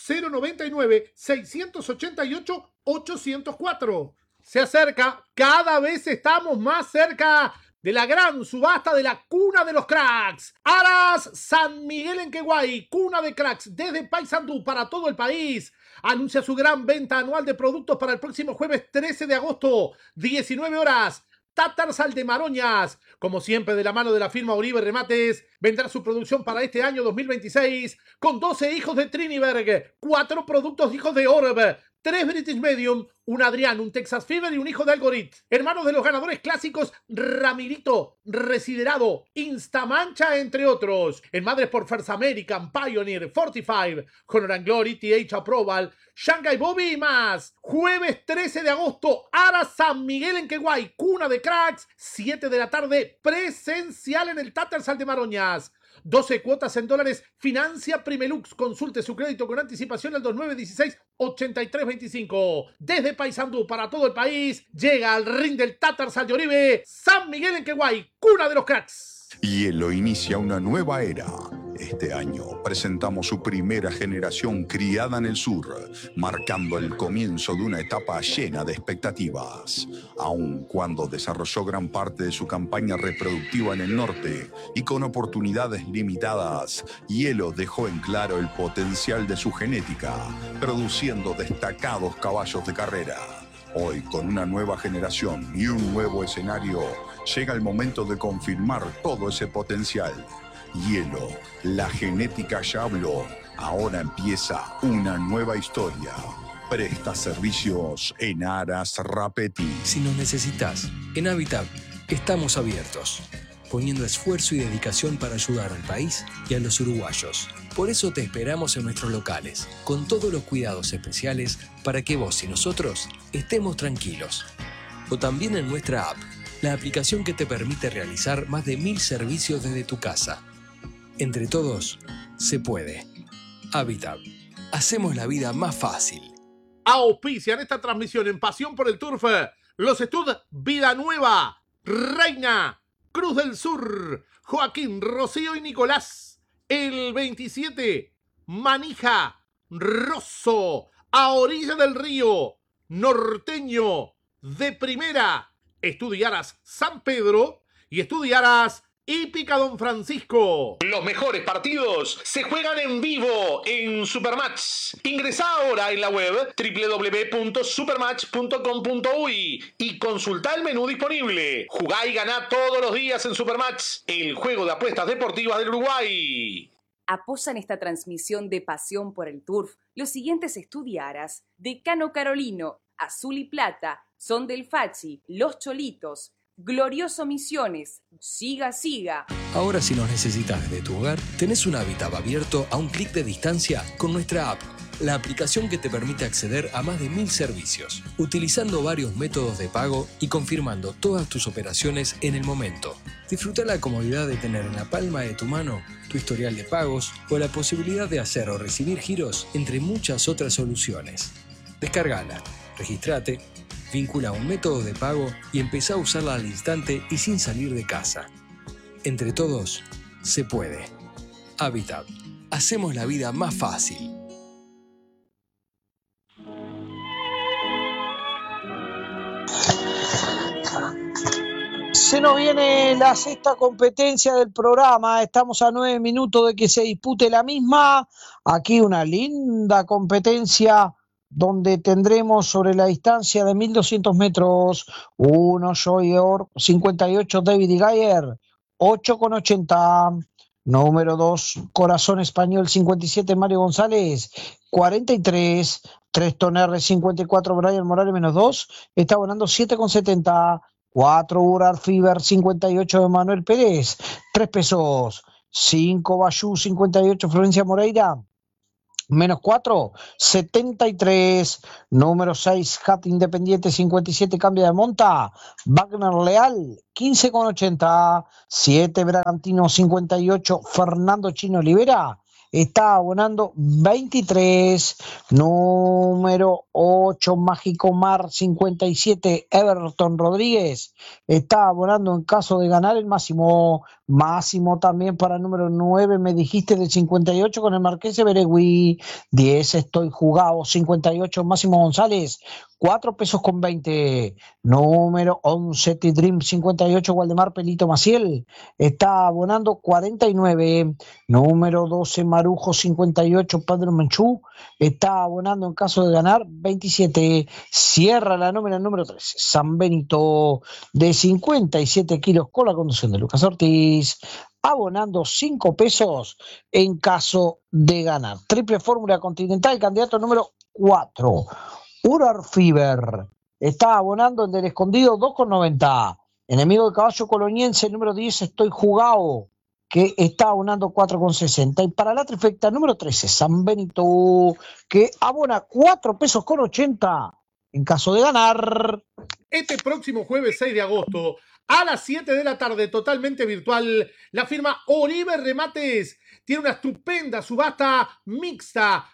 099-688-804. Se acerca, cada vez estamos más cerca de la gran subasta de la cuna de los cracks. Aras San Miguel en Queguay, cuna de cracks desde Paysandú para todo el país. Anuncia su gran venta anual de productos para el próximo jueves 13 de agosto, 19 horas. Tatarsal de Maroñas, como siempre de la mano de la firma Oribe Remates, vendrá su producción para este año 2026 con 12 hijos de Triniberg, 4 productos hijos de Orb, 3 British Medium, un Adrián, un Texas Fever y un hijo de Algorit. Hermanos de los ganadores clásicos Ramirito, Residerado, Instamancha, entre otros. En madres por First American, Pioneer, 45, Honor and Glory, TH Approval, Shanghai Bobby y más. Jueves 13 de agosto, Aras San Miguel en Queguay, cuna de cracks, 7 de la tarde, presencial en el Tatarsal de Maroñas. 12 cuotas en dólares, financia Primelux. Consulte su crédito con anticipación al 2916-8325. Desde Paysandú para todo el país, llega al ring del Tatarsal de Oribe, San Miguel en Queguay, cuna de los cracks. Hielo inicia una nueva era. Este año presentamos su primera generación criada en el sur, marcando el comienzo de una etapa llena de expectativas. Aun cuando desarrolló gran parte de su campaña reproductiva en el norte y con oportunidades limitadas, Hielo dejó en claro el potencial de su genética, produciendo destacados caballos de carrera. Hoy, con una nueva generación y un nuevo escenario, llega el momento de confirmar todo ese potencial. Hielo, la genética ya habló. Ahora empieza una nueva historia. Presta servicios en Aras Rapetti. Si nos necesitas, en Habitat estamos abiertos, poniendo esfuerzo y dedicación para ayudar al país y a los uruguayos. Por eso te esperamos en nuestros locales, con todos los cuidados especiales para que vos y nosotros estemos tranquilos. O también en nuestra app, la aplicación que te permite realizar más de 1000 servicios desde tu casa. Entre todos, se puede. Habitat. Hacemos la vida más fácil. Auspician esta transmisión en Pasión por el Turf los Stud Vida Nueva, Reina, Cruz del Sur, Joaquín, Rocío y Nicolás. El 27, Manija, Rosso, a orilla del río, Norteño, de primera, Estudiaras San Pedro y Estudiaras Hípica Don Francisco. Los mejores partidos se juegan en vivo en Supermatch. Ingresá ahora en la web www.supermatch.com.uy y consultá el menú disponible. Jugá y ganá todos los días en Supermatch, el juego de apuestas deportivas del Uruguay. Apoyan esta transmisión de Pasión por el Turf los siguientes Estudiaras: Decano Carolino, Azul y Plata, Son del Fachi, Los Cholitos, Glorioso Misiones, Siga Siga. Ahora, si nos necesitas desde tu hogar, tenés un hábitat abierto a un clic de distancia con nuestra app, la aplicación que te permite acceder a más de 1000 servicios, utilizando varios métodos de pago y confirmando todas tus operaciones en el momento. Disfruta la comodidad de tener en la palma de tu mano tu historial de pagos o la posibilidad de hacer o recibir giros, entre muchas otras soluciones. Descárgala, registrate, vincula un método de pago y empezá a usarla al instante y sin salir de casa. Entre todos, se puede. Habitat. Hacemos la vida más fácil. Se nos viene la sexta competencia del programa. Estamos a 9 minutos de que se dispute la misma. Aquí una linda competencia donde tendremos sobre la distancia de 1200 metros 1 Joyer, 58 David Gayer, 8,80. Número 2 Corazón Español, 57 Mario González, 43 3 Toner R54 Brian Morales menos 2, está abonando 7,70. 4 Urar Fiber 58 de Manuel Pérez, 3 pesos. 5 Bayú 58 Florencia Moreira, menos 4, 73. Número 6, Hat Independiente 57, cambia de monta. Wagner Leal, 15,80. 7, Bragantino 58, Fernando Chino Olivera, está abonando 23. Número 8, Mágico Mar 57, Everton Rodríguez, está abonando en caso de ganar el máximo. Máximo también para el número 9, me dijiste del 58 con el Marqués de Beregui. 10, Estoy Jugado 58, Máximo González, 4 pesos con 20. Número 11, T-Dream 58, Waldemar Pelito Maciel, está abonando 49. Número 12, Marujo 58, Pedro Menchú, está abonando en caso de ganar 27. Cierra la nómina número 13, San Benito de 57 kilos con la conducción de Lucas Ortiz, abonando 5 pesos en caso de ganar. Triple Fórmula Continental, candidato número 4. Urar Fiber está abonando el del Escondido 2,90. Enemigo de Caballo Coloniense número 10, Estoy Jugado, que está abonando 4,60. Y para la trifecta número 13, San Benito, que abona 4 pesos con 80 en caso de ganar. Este próximo jueves 6 de agosto, a las 7 de la tarde, totalmente virtual, la firma Oribe Remates tiene una estupenda subasta mixta.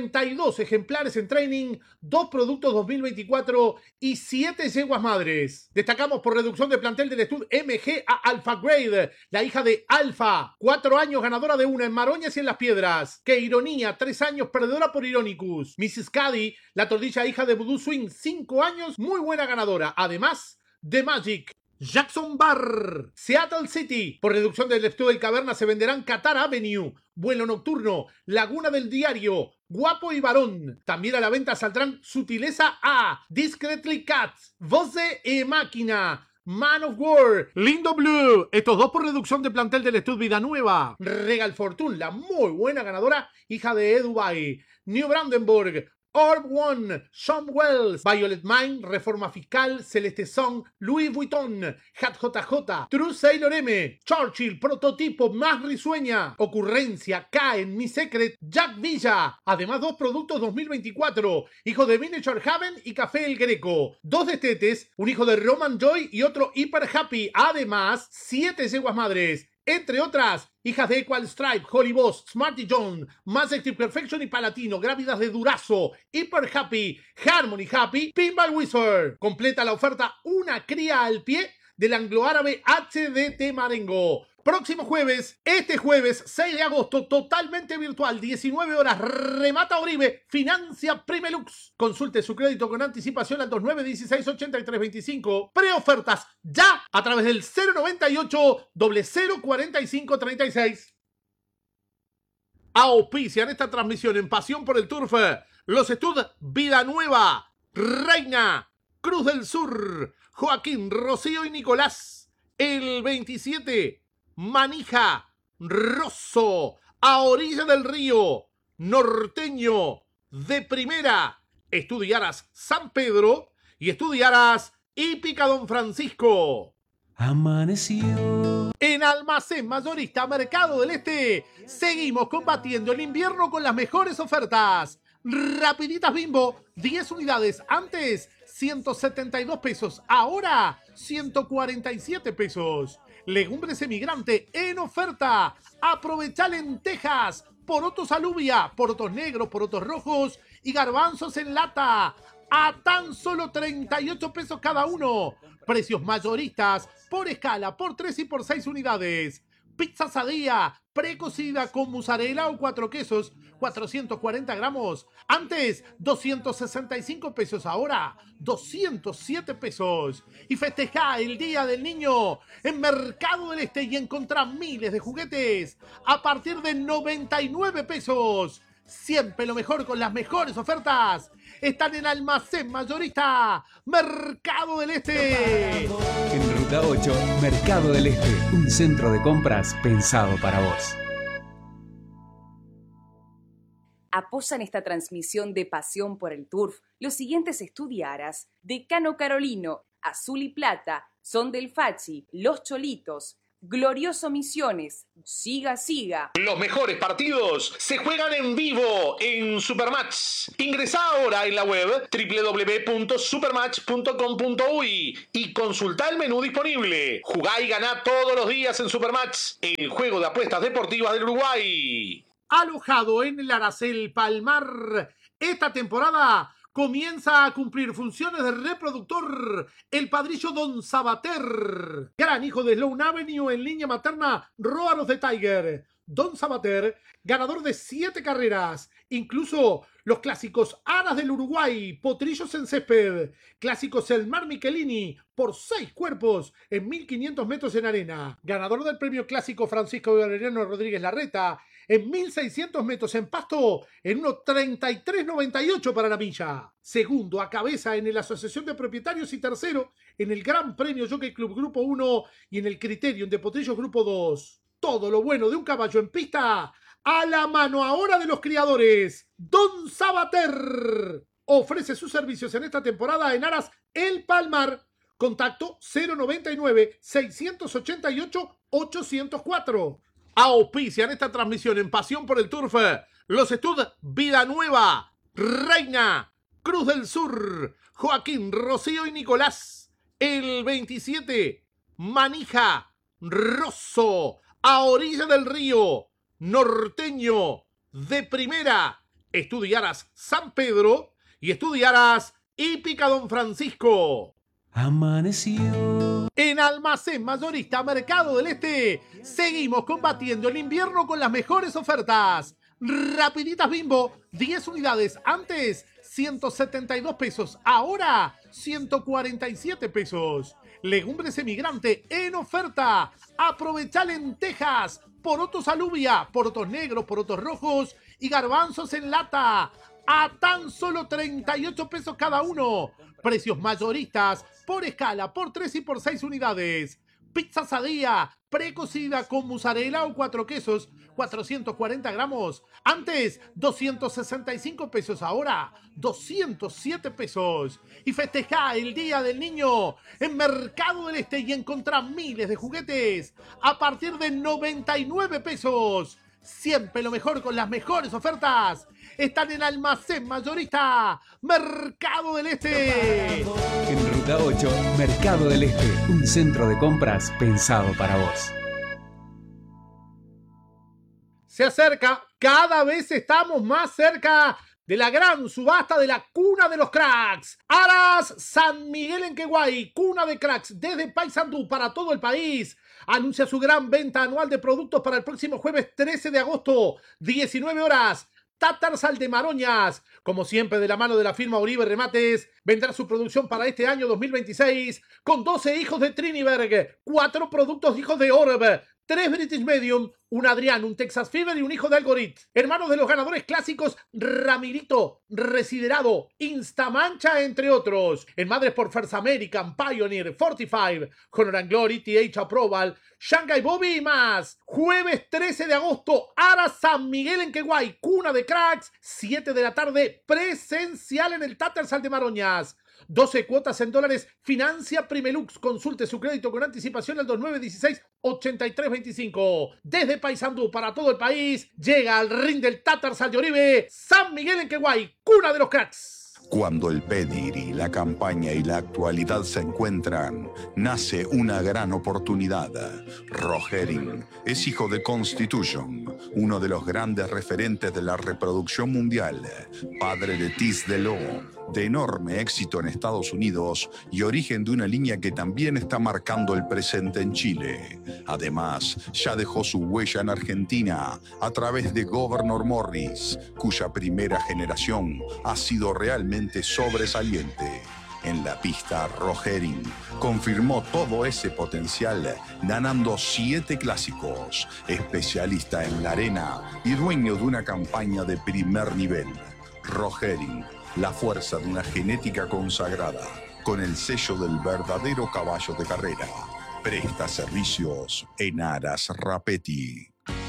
32 ejemplares en training, 2 productos 2024 y 7 yeguas madres. Destacamos por reducción de plantel del Stud MG a Alpha Grade, la hija de Alfa, 4 años ganadora de una en Maroñas y en Las Piedras. Que Ironía, 3 años perdedora por Ironicus. Mrs. Caddy, la tordilla hija de Voodoo Swing, 5 años, muy buena ganadora. Además de Magic. Jackson Bar, Seattle City, por reducción del Estudio del Caverna se venderán Qatar Avenue, Vuelo Nocturno, Laguna del Diario, Guapo y Varón. También a la venta saldrán Sutileza A, Discreetly Cat, Voce e Máquina, Man of War, Lindo Blue. Estos 2 por reducción de plantel del Estudio Vida Nueva. Regal Fortune, la muy buena ganadora, hija de Dubai. New Brandenburg, Orb One, Sean Wells, Violet Mine, Reforma Fiscal, Celeste Song, Louis Vuitton, Hat JJ, True Sailor M, Churchill, Prototipo más risueña, Ocurrencia, K en Mi Secret, Jack Villa. Además 2 productos 2024, hijo de Miniature Haven y Café El Greco. 2 destetes, un hijo de Roman Joy y otro Hyper Happy. Además 7 yeguas madres. Entre otras, hijas de Equal Stripe, Holy Boss, Smarty John, Mass Active Perfection y Palatino, Grávidas de Durazo, Hyper Happy, Harmony Happy, Pinball Wizard. Completa la oferta una cría al pie del anglo-árabe HDT Marengo. Próximo jueves, este jueves 6 de agosto, totalmente virtual, 19 horas, remata Oribe, financia Primelux. Consulte su crédito con anticipación al 2916-8325. Preofertas ya a través del 098-004536. Auspician esta transmisión en Pasión por el Turf los Stud Vida Nueva, Reina, Cruz del Sur, Joaquín, Rocío y Nicolás. El 27, Manija, Rosso, a orilla del río, Norteño, de primera, Estudiaras San Pedro y Estudiaras Hípica Don Francisco. Amaneció. En Almacén Mayorista Mercado del Este, seguimos combatiendo el invierno con las mejores ofertas. Rapiditas Bimbo, 10 unidades, antes 172 pesos, ahora 147 pesos. Legumbres Emigrante en oferta. Aprovecha lentejas, porotos alubia, porotos negros, porotos rojos y garbanzos en lata a tan solo 38 pesos cada uno. Precios mayoristas por escala, por 3 y por 6 unidades. Pizza Sadía, precocida con mozzarella o 4 quesos, 440 gramos. Antes, 265 pesos, ahora 207 pesos. Y festeja el Día del Niño en Mercado del Este y encontrá miles de juguetes a partir de 99 pesos. Siempre lo mejor con las mejores ofertas. Están en Almacén Mayorista Mercado del Este. En Ruta 8, Mercado del Este, un centro de compras pensado para vos. Apoyan esta transmisión de pasión por el turf los siguientes estudiaras: Decano Carolino, Azul y Plata, Son del Fachi, Los Cholitos, Glorioso Misiones, Siga Siga. Los mejores partidos se juegan en vivo en Supermatch. Ingresá ahora en la web www.supermatch.com.uy y consultá el menú disponible. Jugá y ganá todos los días en Supermatch, el juego de apuestas deportivas del Uruguay. Alojado en el Aracel Palmar, esta temporada comienza a cumplir funciones de reproductor el padrillo Don Sabater, gran hijo de Sloan Avenue en línea materna Róaros de Tiger. Don Sabater, ganador de 7 carreras, incluso los clásicos Aras del Uruguay, Potrillos en Césped, clásicos El Mar Michelini, por 6 cuerpos en 1500 metros en arena, ganador del premio clásico Francisco Valeriano Rodríguez Larreta, en 1600 metros en pasto, en 1.33.98 para la milla. Segundo a cabeza en la Asociación de Propietarios y tercero en el Gran Premio Jockey Club Grupo 1 y en el Criterium de Potrillos Grupo 2. Todo lo bueno de un caballo en pista a la mano ahora de los criadores. Don Sabater ofrece sus servicios en esta temporada en Aras El Palmar. Contacto 099-688-804. Auspician esta transmisión en Pasión por el Turf los Estud Vida Nueva, Reina, Cruz del Sur, Joaquín, Rocío y Nicolás. El 27, Manija, Rosso, a orilla del río, Norteño, de primera, Estudiaras San Pedro y Estudiaras Hípica Don Francisco. Amaneció. En Almacén Mayorista Mercado del Este seguimos combatiendo el invierno con las mejores ofertas. Rapiditas Bimbo, 10 unidades, antes 172 pesos, ahora 147 pesos. Legumbres Emigrante en oferta. Aprovecha lentejas, porotos alubia, porotos negros, porotos rojos y garbanzos en lata a tan solo 38 pesos cada uno. Precios mayoristas por escala, por 3 y por 6 unidades. Pizza Sadía, precocida con mozzarella o 4 quesos, 440 gramos. Antes, 265 pesos, ahora 207 pesos. Y festeja el Día del Niño en Mercado del Este y encontrá miles de juguetes a partir de 99 pesos. Siempre lo mejor con las mejores ofertas. Están en Almacén Mayorista Mercado del Este. En Ruta 8, Mercado del Este, un centro de compras pensado para vos. Se acerca, cada vez estamos más cerca de la gran subasta de la cuna de los cracks. Aras San Miguel en Queguay, cuna de cracks desde Paysandú para todo el país. Anuncia su gran venta anual de productos para el próximo jueves 13 de agosto, 19 horas. Tatarsal de Maroñas, como siempre de la mano de la firma Oribe Remates, vendrá su producción para este año 2026 con 12 hijos de Triniberg, 4 productos hijos de Orb, 3 British Medium, un Adrián, un Texas Fever y un hijo de Algorit. Hermanos de los ganadores clásicos Ramirito, Residerado, Instamancha, entre otros. En madres por First American, Pioneer, 45, Honor and Glory, TH Approval, Shanghai Bobby y más. Jueves 13 de agosto, Aras San Miguel en Queguay, cuna de cracks, 7 de la tarde, presencial en el Tatarsal de Maroñas. 12 cuotas en dólares, financia Primelux. Consulte su crédito con anticipación al 2916-8325. Desde Paysandú para todo el país, llega al ring del Tatarsal de Oribe, San Miguel en Queguay, cuna de los cracks. Cuando el pedigrí, la campaña y la actualidad se encuentran, nace una gran oportunidad. Rogerin es hijo de Constitution, uno de los grandes referentes de la reproducción mundial, padre de Tis de Lo, de enorme éxito en Estados Unidos y origen de una línea que también está marcando el presente en Chile. Además, ya dejó su huella en Argentina a través de Governor Morris, cuya primera generación ha sido realmente sobresaliente. En la pista, Rogerin confirmó todo ese potencial, ganando 7 clásicos, especialista en la arena y dueño de una campaña de primer nivel. Rogerin, la fuerza de una genética consagrada, con el sello del verdadero caballo de carrera. Presta servicios en Aras Rapetti.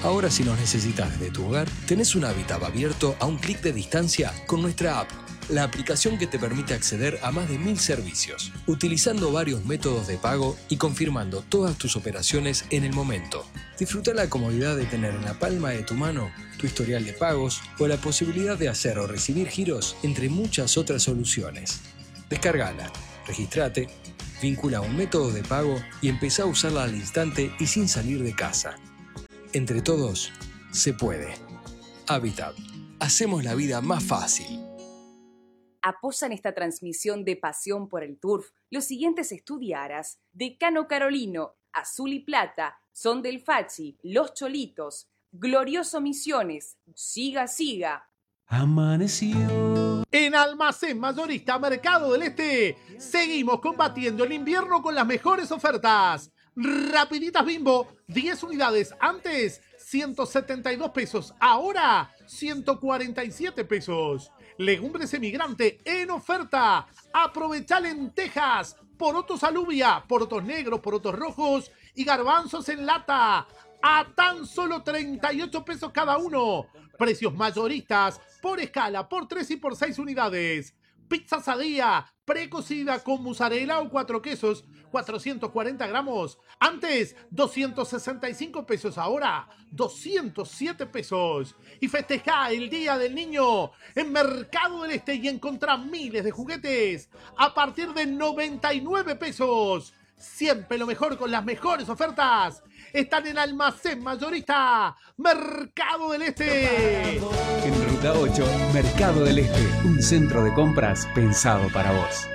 Ahora si nos necesitas desde tu hogar, tenés un hábitat abierto a un clic de distancia con nuestra app. La aplicación que te permite acceder a más de 1000 servicios, utilizando varios métodos de pago y confirmando todas tus operaciones en el momento. Disfruta la comodidad de tener en la palma de tu mano tu historial de pagos o la posibilidad de hacer o recibir giros, entre muchas otras soluciones. Descárgala, registrate, vincula un método de pago y empezá a usarla al instante y sin salir de casa. Entre todos, se puede. Habitat. Hacemos la vida más fácil. Apoyan esta transmisión de Pasión por el Turf los siguientes estudiaras: Decano Carolino, Azul y Plata, Son del Fachi, Los Cholitos, Glorioso Misiones, Siga Siga. Amaneció. En Almacén Mayorista Mercado del Este seguimos combatiendo el invierno con las mejores ofertas. Rapiditas Bimbo, 10 unidades, antes 172 pesos, ahora 147 pesos. Legumbres Emigrante en oferta. Aprovecha lentejas, porotos alubia, porotos negros, porotos rojos y garbanzos en lata a tan solo 38 pesos cada uno. Precios mayoristas por escala, por 3 y por 6 unidades. Pizza Sadía, precocida con mozzarella o 4 quesos, 440 gramos. Antes, 265 pesos, ahora 207 pesos. Y festeja el Día del Niño en Mercado del Este y encontrá miles de juguetes a partir de 99 pesos. Siempre lo mejor con las mejores ofertas. Están en Almacén Mayorista Mercado del Este. En Ruta 8, Mercado del Este, un centro de compras pensado para vos.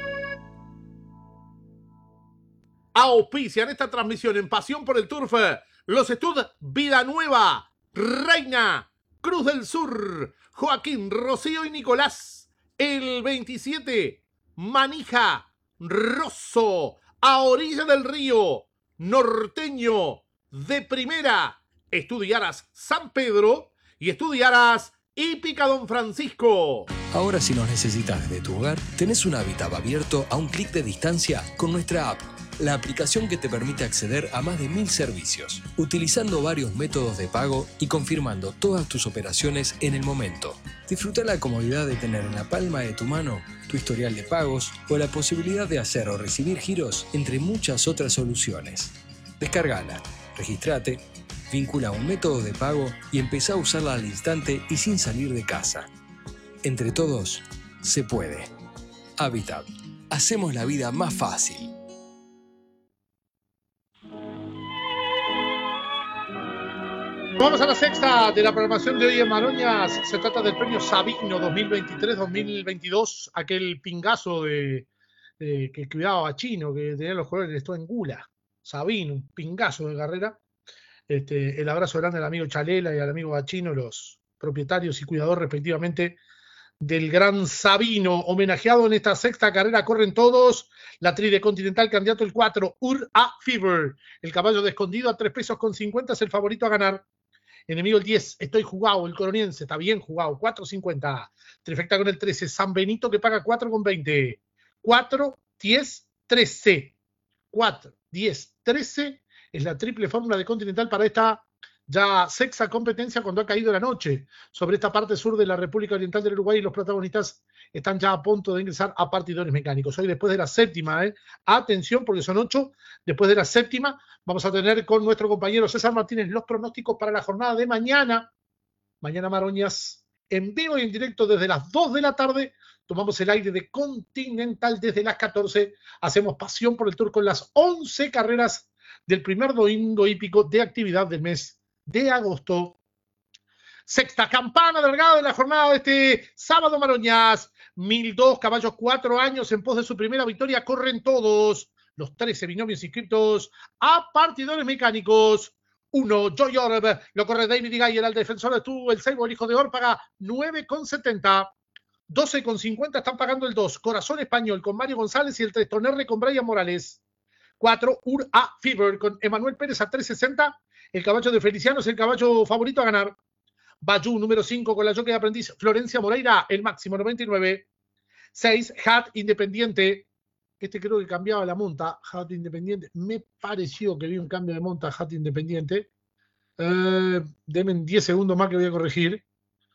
Auspician esta transmisión en Pasión por el Turf los Estud Vida Nueva, Reina, Cruz del Sur, Joaquín, Rocío y Nicolás. El 27, Manija, Rosso, a orilla del río, Norteño, de Primera, Estudiaras San Pedro y Estudiaras Hípica Don Francisco. Ahora si nos necesitas desde tu hogar, tenés un hábitat abierto a un clic de distancia con nuestra app. La aplicación que te permite acceder a más de 1000 servicios, utilizando varios métodos de pago y confirmando todas tus operaciones en el momento. Disfruta la comodidad de tener en la palma de tu mano tu historial de pagos o la posibilidad de hacer o recibir giros, entre muchas otras soluciones. Descárgala, registrate, vincula un método de pago y empezá a usarla al instante y sin salir de casa. Entre todos, se puede. Habitat. Hacemos la vida más fácil. Vamos a la sexta de la programación de hoy en Maroñas. Se trata del premio Sabino 2023-2022, aquel pingazo que cuidaba a Chino, que tenía los colores, esto en Gula. Sabino, un pingazo de carrera. El abrazo grande al amigo Chalela y al amigo Bachino, los propietarios y cuidadores respectivamente del Gran Sabino, homenajeado en esta sexta carrera. Corren todos. La tri de Continental, candidato el 4, Ur-A Fever. El caballo de Escondido a 3 pesos con 50 es el favorito a ganar. Enemigo el 10, Estoy Jugado, el Coroniense, está bien jugado, 4.50. Trifecta con el 13, San Benito, que paga 4.20. 4, 10, 13. 4, 10, 13 es la triple fórmula de Continental para esta ya sexta competencia cuando ha caído la noche sobre esta parte sur de la República Oriental del Uruguay, y los protagonistas están ya a punto de ingresar a partidores mecánicos. Hoy, después de la séptima, atención, porque son 8, después de la séptima vamos a tener con nuestro compañero César Martínez los pronósticos para la jornada de mañana. Mañana Maroñas, en vivo y en directo desde las 2 de la tarde. Tomamos el aire de Continental desde las 14. Hacemos Pasión por el Tour con las 11 carreras del primer domingo hípico de actividad del mes de agosto. Sexta campana delgada de la jornada de este sábado Maroñas. 1002 caballos, 4 años en pos de su primera victoria. Corren todos los 13 binomios inscritos a partidores mecánicos. 1, Joy Orb, lo corre David Gayer, al defensor estuvo el Seibo, el hijo de Or, paga 9,70. 12,50 están pagando el 2, Corazón Español con Mario González y el 3, Tonerre con Brian Morales. 4, Ur-A Fever con Emanuel Pérez a 3,60. El caballo de Feliciano es el caballo favorito a ganar. Bayou, número 5, con la jockey de aprendiz Florencia Moreira, el máximo 99. 6, Hat Independiente. Creo que cambiaba la monta, Hat Independiente. Me pareció que vi un cambio de monta, Hat Independiente. Denme 10 segundos más que voy a corregir.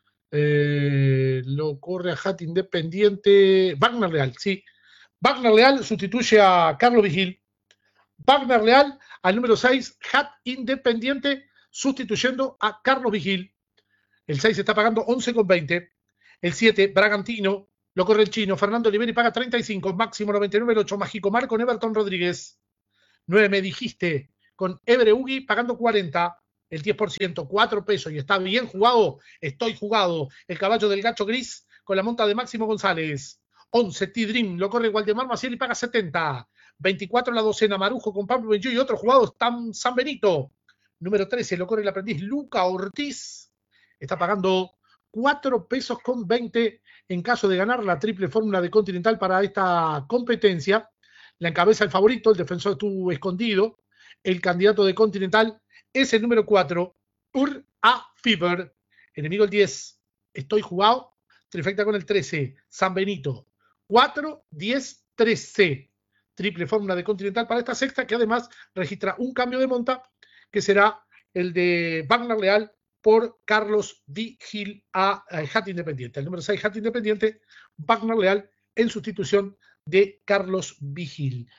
Lo corre a Hat Independiente. Wagner Leal, sí. Wagner Leal sustituye a Carlos Vigil. Wagner Leal al número 6, Hat Independiente, sustituyendo a Carlos Vigil. El 6 está pagando 11,20. El 7, Bragantino, lo corre el chino. Fernando Oliveri paga 35, máximo 99. El 8, Mágico Mar con Everton Rodríguez. 9, me dijiste, con Ebre Ugi pagando 40. El 10%, 4 pesos. Y está bien jugado. Estoy jugado. El caballo del gacho gris con la monta de Máximo González. 11, T-Dream, lo corre Waldemar Maciel y paga 70. 24 la docena, Marujo con Pablo Benjú y otros jugados, San Benito. Número 13, lo corre el aprendiz Luca Ortiz. Está pagando 4 pesos con 20 en caso de ganar la triple fórmula de Continental para esta competencia. La encabeza el favorito, el defensor estuvo escondido. El candidato de Continental es el número 4, Ur-A Fever. Enemigo el 10, estoy jugado. Trifecta con el 13, San Benito. 4, 10, 13. Triple fórmula de Continental para esta sexta, que además registra un cambio de monta, que será el de Wagner Leal por Carlos Vigil a Hat Independiente. El número 6, Hat Independiente, Wagner Leal en sustitución de Carlos Vigil.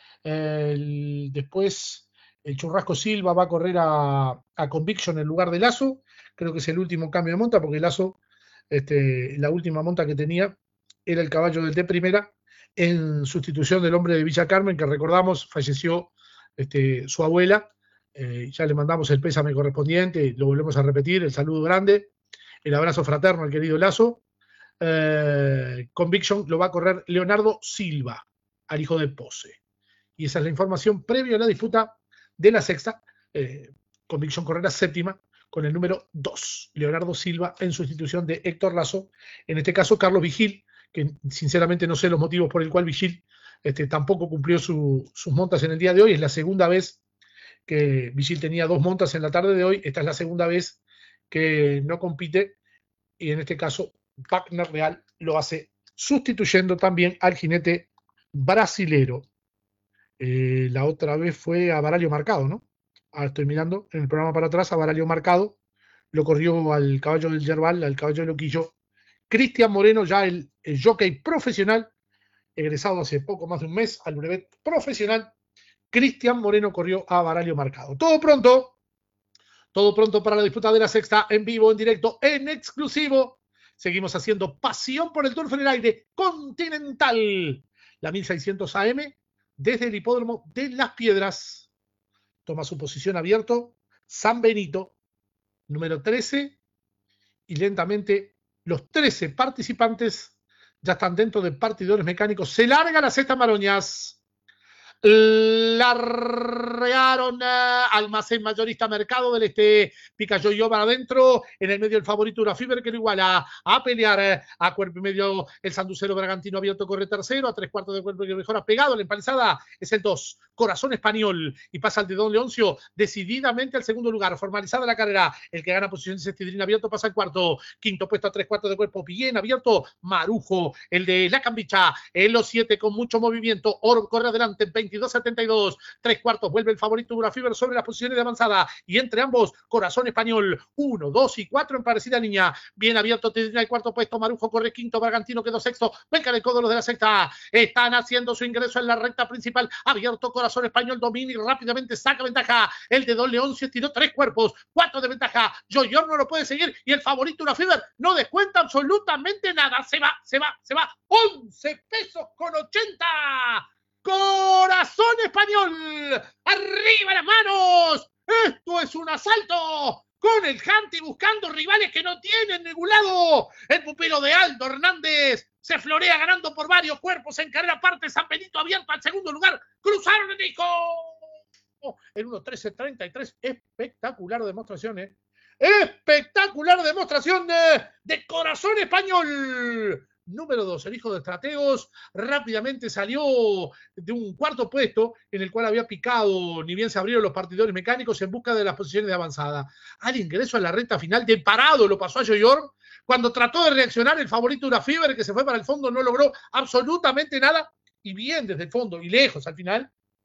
Después el Churrasco Silva va a correr a Conviction en lugar de Lazo. Creo que es el último cambio de monta, porque Lazo, la última monta que tenía era el caballo del de primera, en sustitución del hombre de Villa Carmen, que recordamos falleció su abuela. Ya le mandamos el pésame correspondiente, lo volvemos a repetir, el saludo grande, el abrazo fraterno al querido Lazo. Conviction lo va a correr Leonardo Silva, al hijo de Pose. Y esa es la información previa a la disputa de la sexta. Conviction correrá séptima con el número 2, Leonardo Silva en sustitución de Héctor Lazo. En este caso, Carlos Vigil, que sinceramente no sé los motivos por el cual Vigil tampoco cumplió sus montas en el día de hoy. Es la segunda vez que Vigil tenía 2 montas en la tarde de hoy. Esta es la segunda vez que no compite, y en este caso Wagner Leal lo hace sustituyendo también al jinete brasilero. La otra vez fue a Baralio Marcado, ¿no? Ahora estoy mirando en el programa para atrás, a Baralio Marcado lo corrió al caballo del Yerbal, al caballo del Loquillo, Cristian Moreno, ya el jockey profesional, egresado hace poco más de un mes al brevet profesional. Cristian Moreno corrió a Baralio Marcado. Todo pronto para la disputa de la sexta, en vivo, en directo, en exclusivo. Seguimos haciendo pasión por el turf en el aire Continental. La 1600 AM desde el hipódromo de Las Piedras. Toma su posición abierto San Benito, número 13, y lentamente los 13 participantes ya están dentro de partidores mecánicos. Se larga la sexta, Maroñas. Larrearon Almacén Mayorista Mercado del Este. Picayoyo para adentro. En el medio el favorito Urafiber, que lo iguala. A pelear a cuerpo y medio el Sanducero Bragantino abierto, corre tercero. A 3/4 de cuerpo y mejora pegado. La empalizada es el 2, Corazón Español. Y pasa el de Don Leoncio decididamente al segundo lugar. Formalizada la carrera. El que gana posición de Tidrín abierto pasa al cuarto. Quinto puesto a 3/4 de cuerpo. Bien abierto. Marujo, el de la Cambicha. En los 7 con mucho movimiento. Oro corre adelante en 22-72, 3/4, vuelve el favorito Urafiber sobre las posiciones de avanzada, y entre ambos Corazón Español, 1, 2 y 4 en parecida línea. Bien abierto, tiene el cuarto puesto, Marujo corre quinto, Bragantino quedó sexto. Venga el codo los de la sexta, están haciendo su ingreso en la recta principal. Abierto Corazón Español, domina y rápidamente saca ventaja. El de Don León se estiró 3 cuerpos, 4 de ventaja. Joyor no lo puede seguir, y el favorito Urafiber no descuenta absolutamente nada. Se va, 11 pesos con 80. Corazón Español, arriba las manos. Esto es un asalto con el Hanti, buscando rivales que no tienen ningún lado. El pupilo de Aldo Hernández se florea ganando por varios cuerpos en carrera aparte. San Benito abierto al segundo lugar. Cruzaron el disco en 1:13:33. Espectacular demostración, espectacular demostración de Corazón Español. Número 2, el hijo de estrategos, rápidamente salió de un cuarto puesto en el cual había picado, ni bien se abrieron los partidores mecánicos, en busca de las posiciones de avanzada. Al ingreso a la recta final, de parado lo pasó a Joyor. Cuando trató de reaccionar el favorito Urafiber, que se fue para el fondo, no logró absolutamente nada, y bien desde el fondo y lejos al final,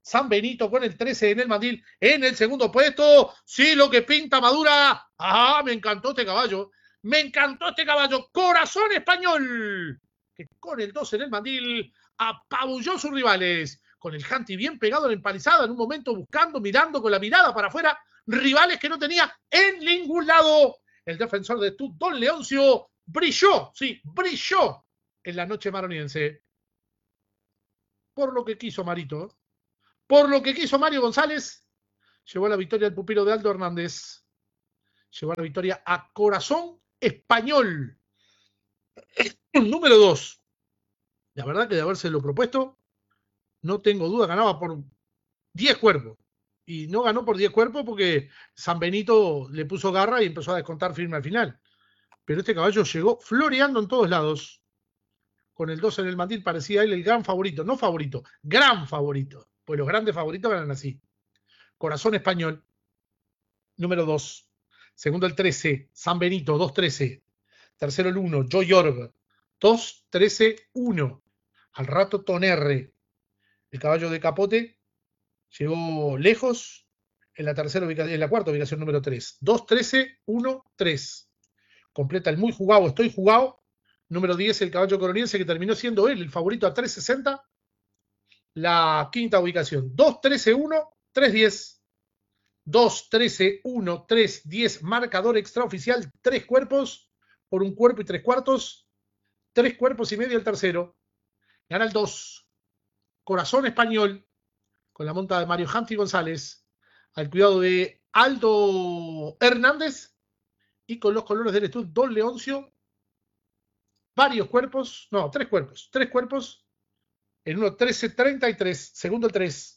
San Benito con el 13 en el mandil, en el segundo puesto. Sí, lo que pinta Madura. Ah, me encantó este caballo. Me encantó este caballo. Corazón Español, que con el 12 en el mandil apabulló a sus rivales. Con el Hanti bien pegado en la empalizada, en un momento buscando, mirando con la mirada para afuera, rivales que no tenía en ningún lado. El defensor de Stud, Don Leoncio, brilló, sí, brilló en la noche maroniense. Por lo que quiso Marito, por lo que quiso Mario González, llevó la victoria al pupilo de Aldo Hernández. Llevó la victoria a Corazón Español. Número 2. La verdad que de habérselo propuesto, no tengo duda, ganaba por 10 cuerpos. Y no ganó por 10 cuerpos porque San Benito le puso garra y empezó a descontar firme al final. Pero este caballo llegó floreando en todos lados. Con el 2 en el mandil parecía él el gran favorito. No favorito, gran favorito. Pues los grandes favoritos ganan así. Corazón Español, número 2. Segundo el 13, San Benito, 2-13. Tercero el 1, Joy Orb, 2-13-1. Al rato Tonerre. El caballo de Capote llegó lejos en la cuarta ubicación, número 3. 2-13-1-3. Completa el muy jugado, estoy jugado. Número 10, el caballo coroniense, que terminó siendo él el favorito a 3.60. La quinta ubicación, 2-13-1-3-10. 2-13-1-3-10. Marcador extraoficial, 3 cuerpos por 1 cuerpo y 3 cuartos. 3 cuerpos y medio el tercero. Gana el 2. Corazón Español, con la monta de Mario Hanti González, al cuidado de Aldo Hernández, y con los colores del Stud, Don Leoncio. Varios cuerpos, no, 3 cuerpos. 3 cuerpos en 1-13-33. Segundo el 3.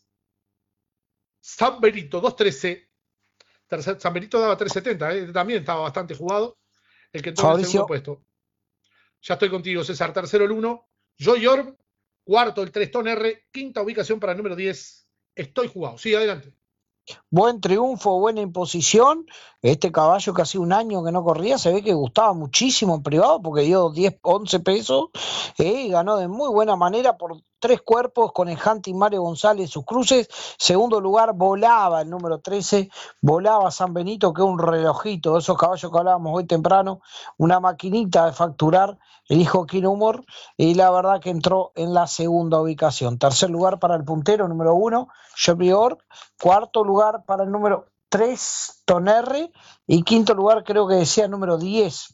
San Benito, 2-13. San Benito daba 3.70, también estaba bastante jugado. El que entró en el segundo puesto. Ya estoy contigo, César. Tercero el 1, Joy Orb. Cuarto el 3, Tonerre. Quinta ubicación para el número 10. Estoy jugado. Sí, adelante. Buen triunfo, buena imposición. Este caballo que hace un año que no corría, se ve que gustaba muchísimo en privado porque dio 10, 11 pesos y ganó de muy buena manera por 3 cuerpos con el Hanti Mario González sus cruces. Segundo lugar volaba el número 13, volaba San Benito, que es un relojito de esos caballos que hablábamos hoy temprano, una maquinita de facturar, el hijo Kino Humor, y la verdad que entró en la segunda ubicación. Tercer lugar para el puntero, número 1, Joy Orb. Cuarto lugar para el número 3, Tonerre. Y quinto lugar creo que decía número 10,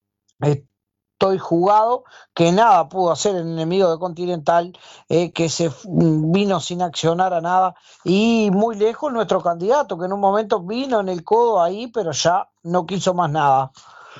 Estoy jugado, que nada pudo hacer el enemigo de Continental, que se vino sin accionar a nada. Y muy lejos nuestro candidato, que en un momento vino en el codo ahí, pero ya no quiso más nada.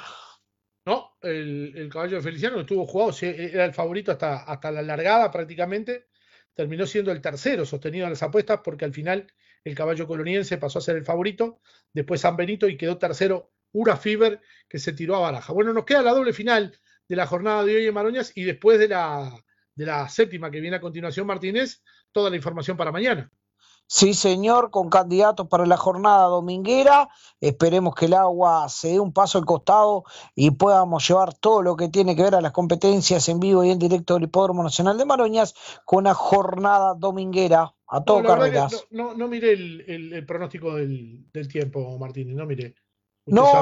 No, el caballo de Feliciano estuvo jugado, era el favorito hasta la largada prácticamente. Terminó siendo el tercero sostenido en las apuestas porque al final el caballo coloniense pasó a ser el favorito. Después San Benito y quedó tercero Ura Fever, que se tiró a baraja. Bueno, nos queda la doble final de la jornada de hoy en Maroñas y después de la séptima que viene a continuación, Martínez, toda la información para mañana. Sí, señor, con candidatos para la jornada dominguera. Esperemos que el agua se dé un paso al costado y podamos llevar todo lo que tiene que ver a las competencias en vivo y en directo del Hipódromo Nacional de Maroñas con una jornada dominguera a todo carreras. No miré el pronóstico del tiempo, Martínez, no miré. No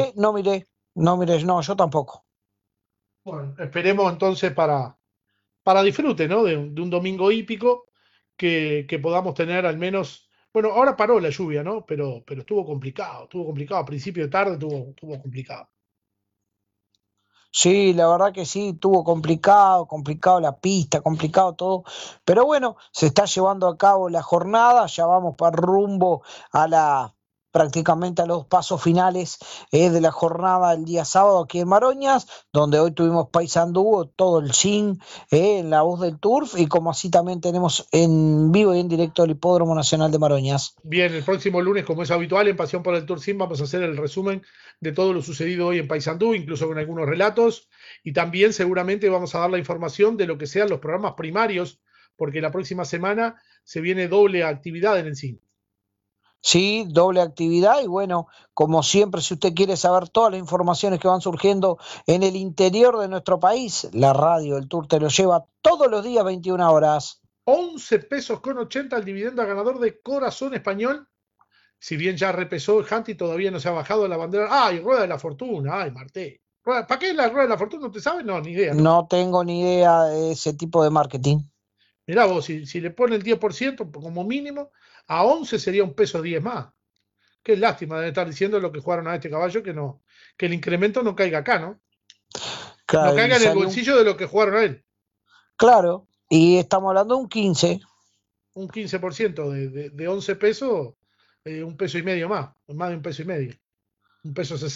miré, yo tampoco. Bueno, esperemos entonces para disfrute, ¿no? De un domingo hípico. Que podamos tener al menos, bueno, ahora paró la lluvia, ¿no? Pero estuvo complicado, a principio de tarde estuvo complicado. Sí, la verdad que sí, estuvo complicado la pista, complicado todo, pero bueno, se está llevando a cabo la jornada, ya vamos para rumbo prácticamente a los pasos finales de la jornada el día sábado aquí en Maroñas, donde hoy tuvimos Paysandú, todo el SIN en la voz del Turf, y como así también tenemos en vivo y en directo el Hipódromo Nacional de Maroñas. Bien, el próximo lunes, como es habitual en Pasión por el Turf SIN, vamos a hacer el resumen de todo lo sucedido hoy en Paysandú, incluso con algunos relatos, y también seguramente vamos a dar la información de lo que sean los programas primarios, porque la próxima semana se viene doble actividad en el SIN. Sí, doble actividad y bueno, como siempre, si usted quiere saber todas las informaciones que van surgiendo en el interior de nuestro país, la radio, el Tour te lo lleva todos los días 21 horas. 11 pesos con 80 el dividendo a ganador de Corazón Español. Si bien ya repesó el Hunty, todavía no se ha bajado la bandera. ¡Ay, Rueda de la Fortuna! ¡Ay, Marté! ¿Para qué es la Rueda de la Fortuna? ¿No te sabes? No, ni idea. No tengo ni idea de ese tipo de marketing. Mirá vos, si le pone el 10% como mínimo, a 11 sería un peso 10 más. Qué lástima de estar diciendo lo que jugaron a este caballo, que el incremento no caiga acá, ¿no? Claro, No caiga en el bolsillo de lo que jugaron a él. Claro, y estamos hablando de un 15. Un 15% de 11 pesos, un peso y medio más de un peso y medio. Un peso 60.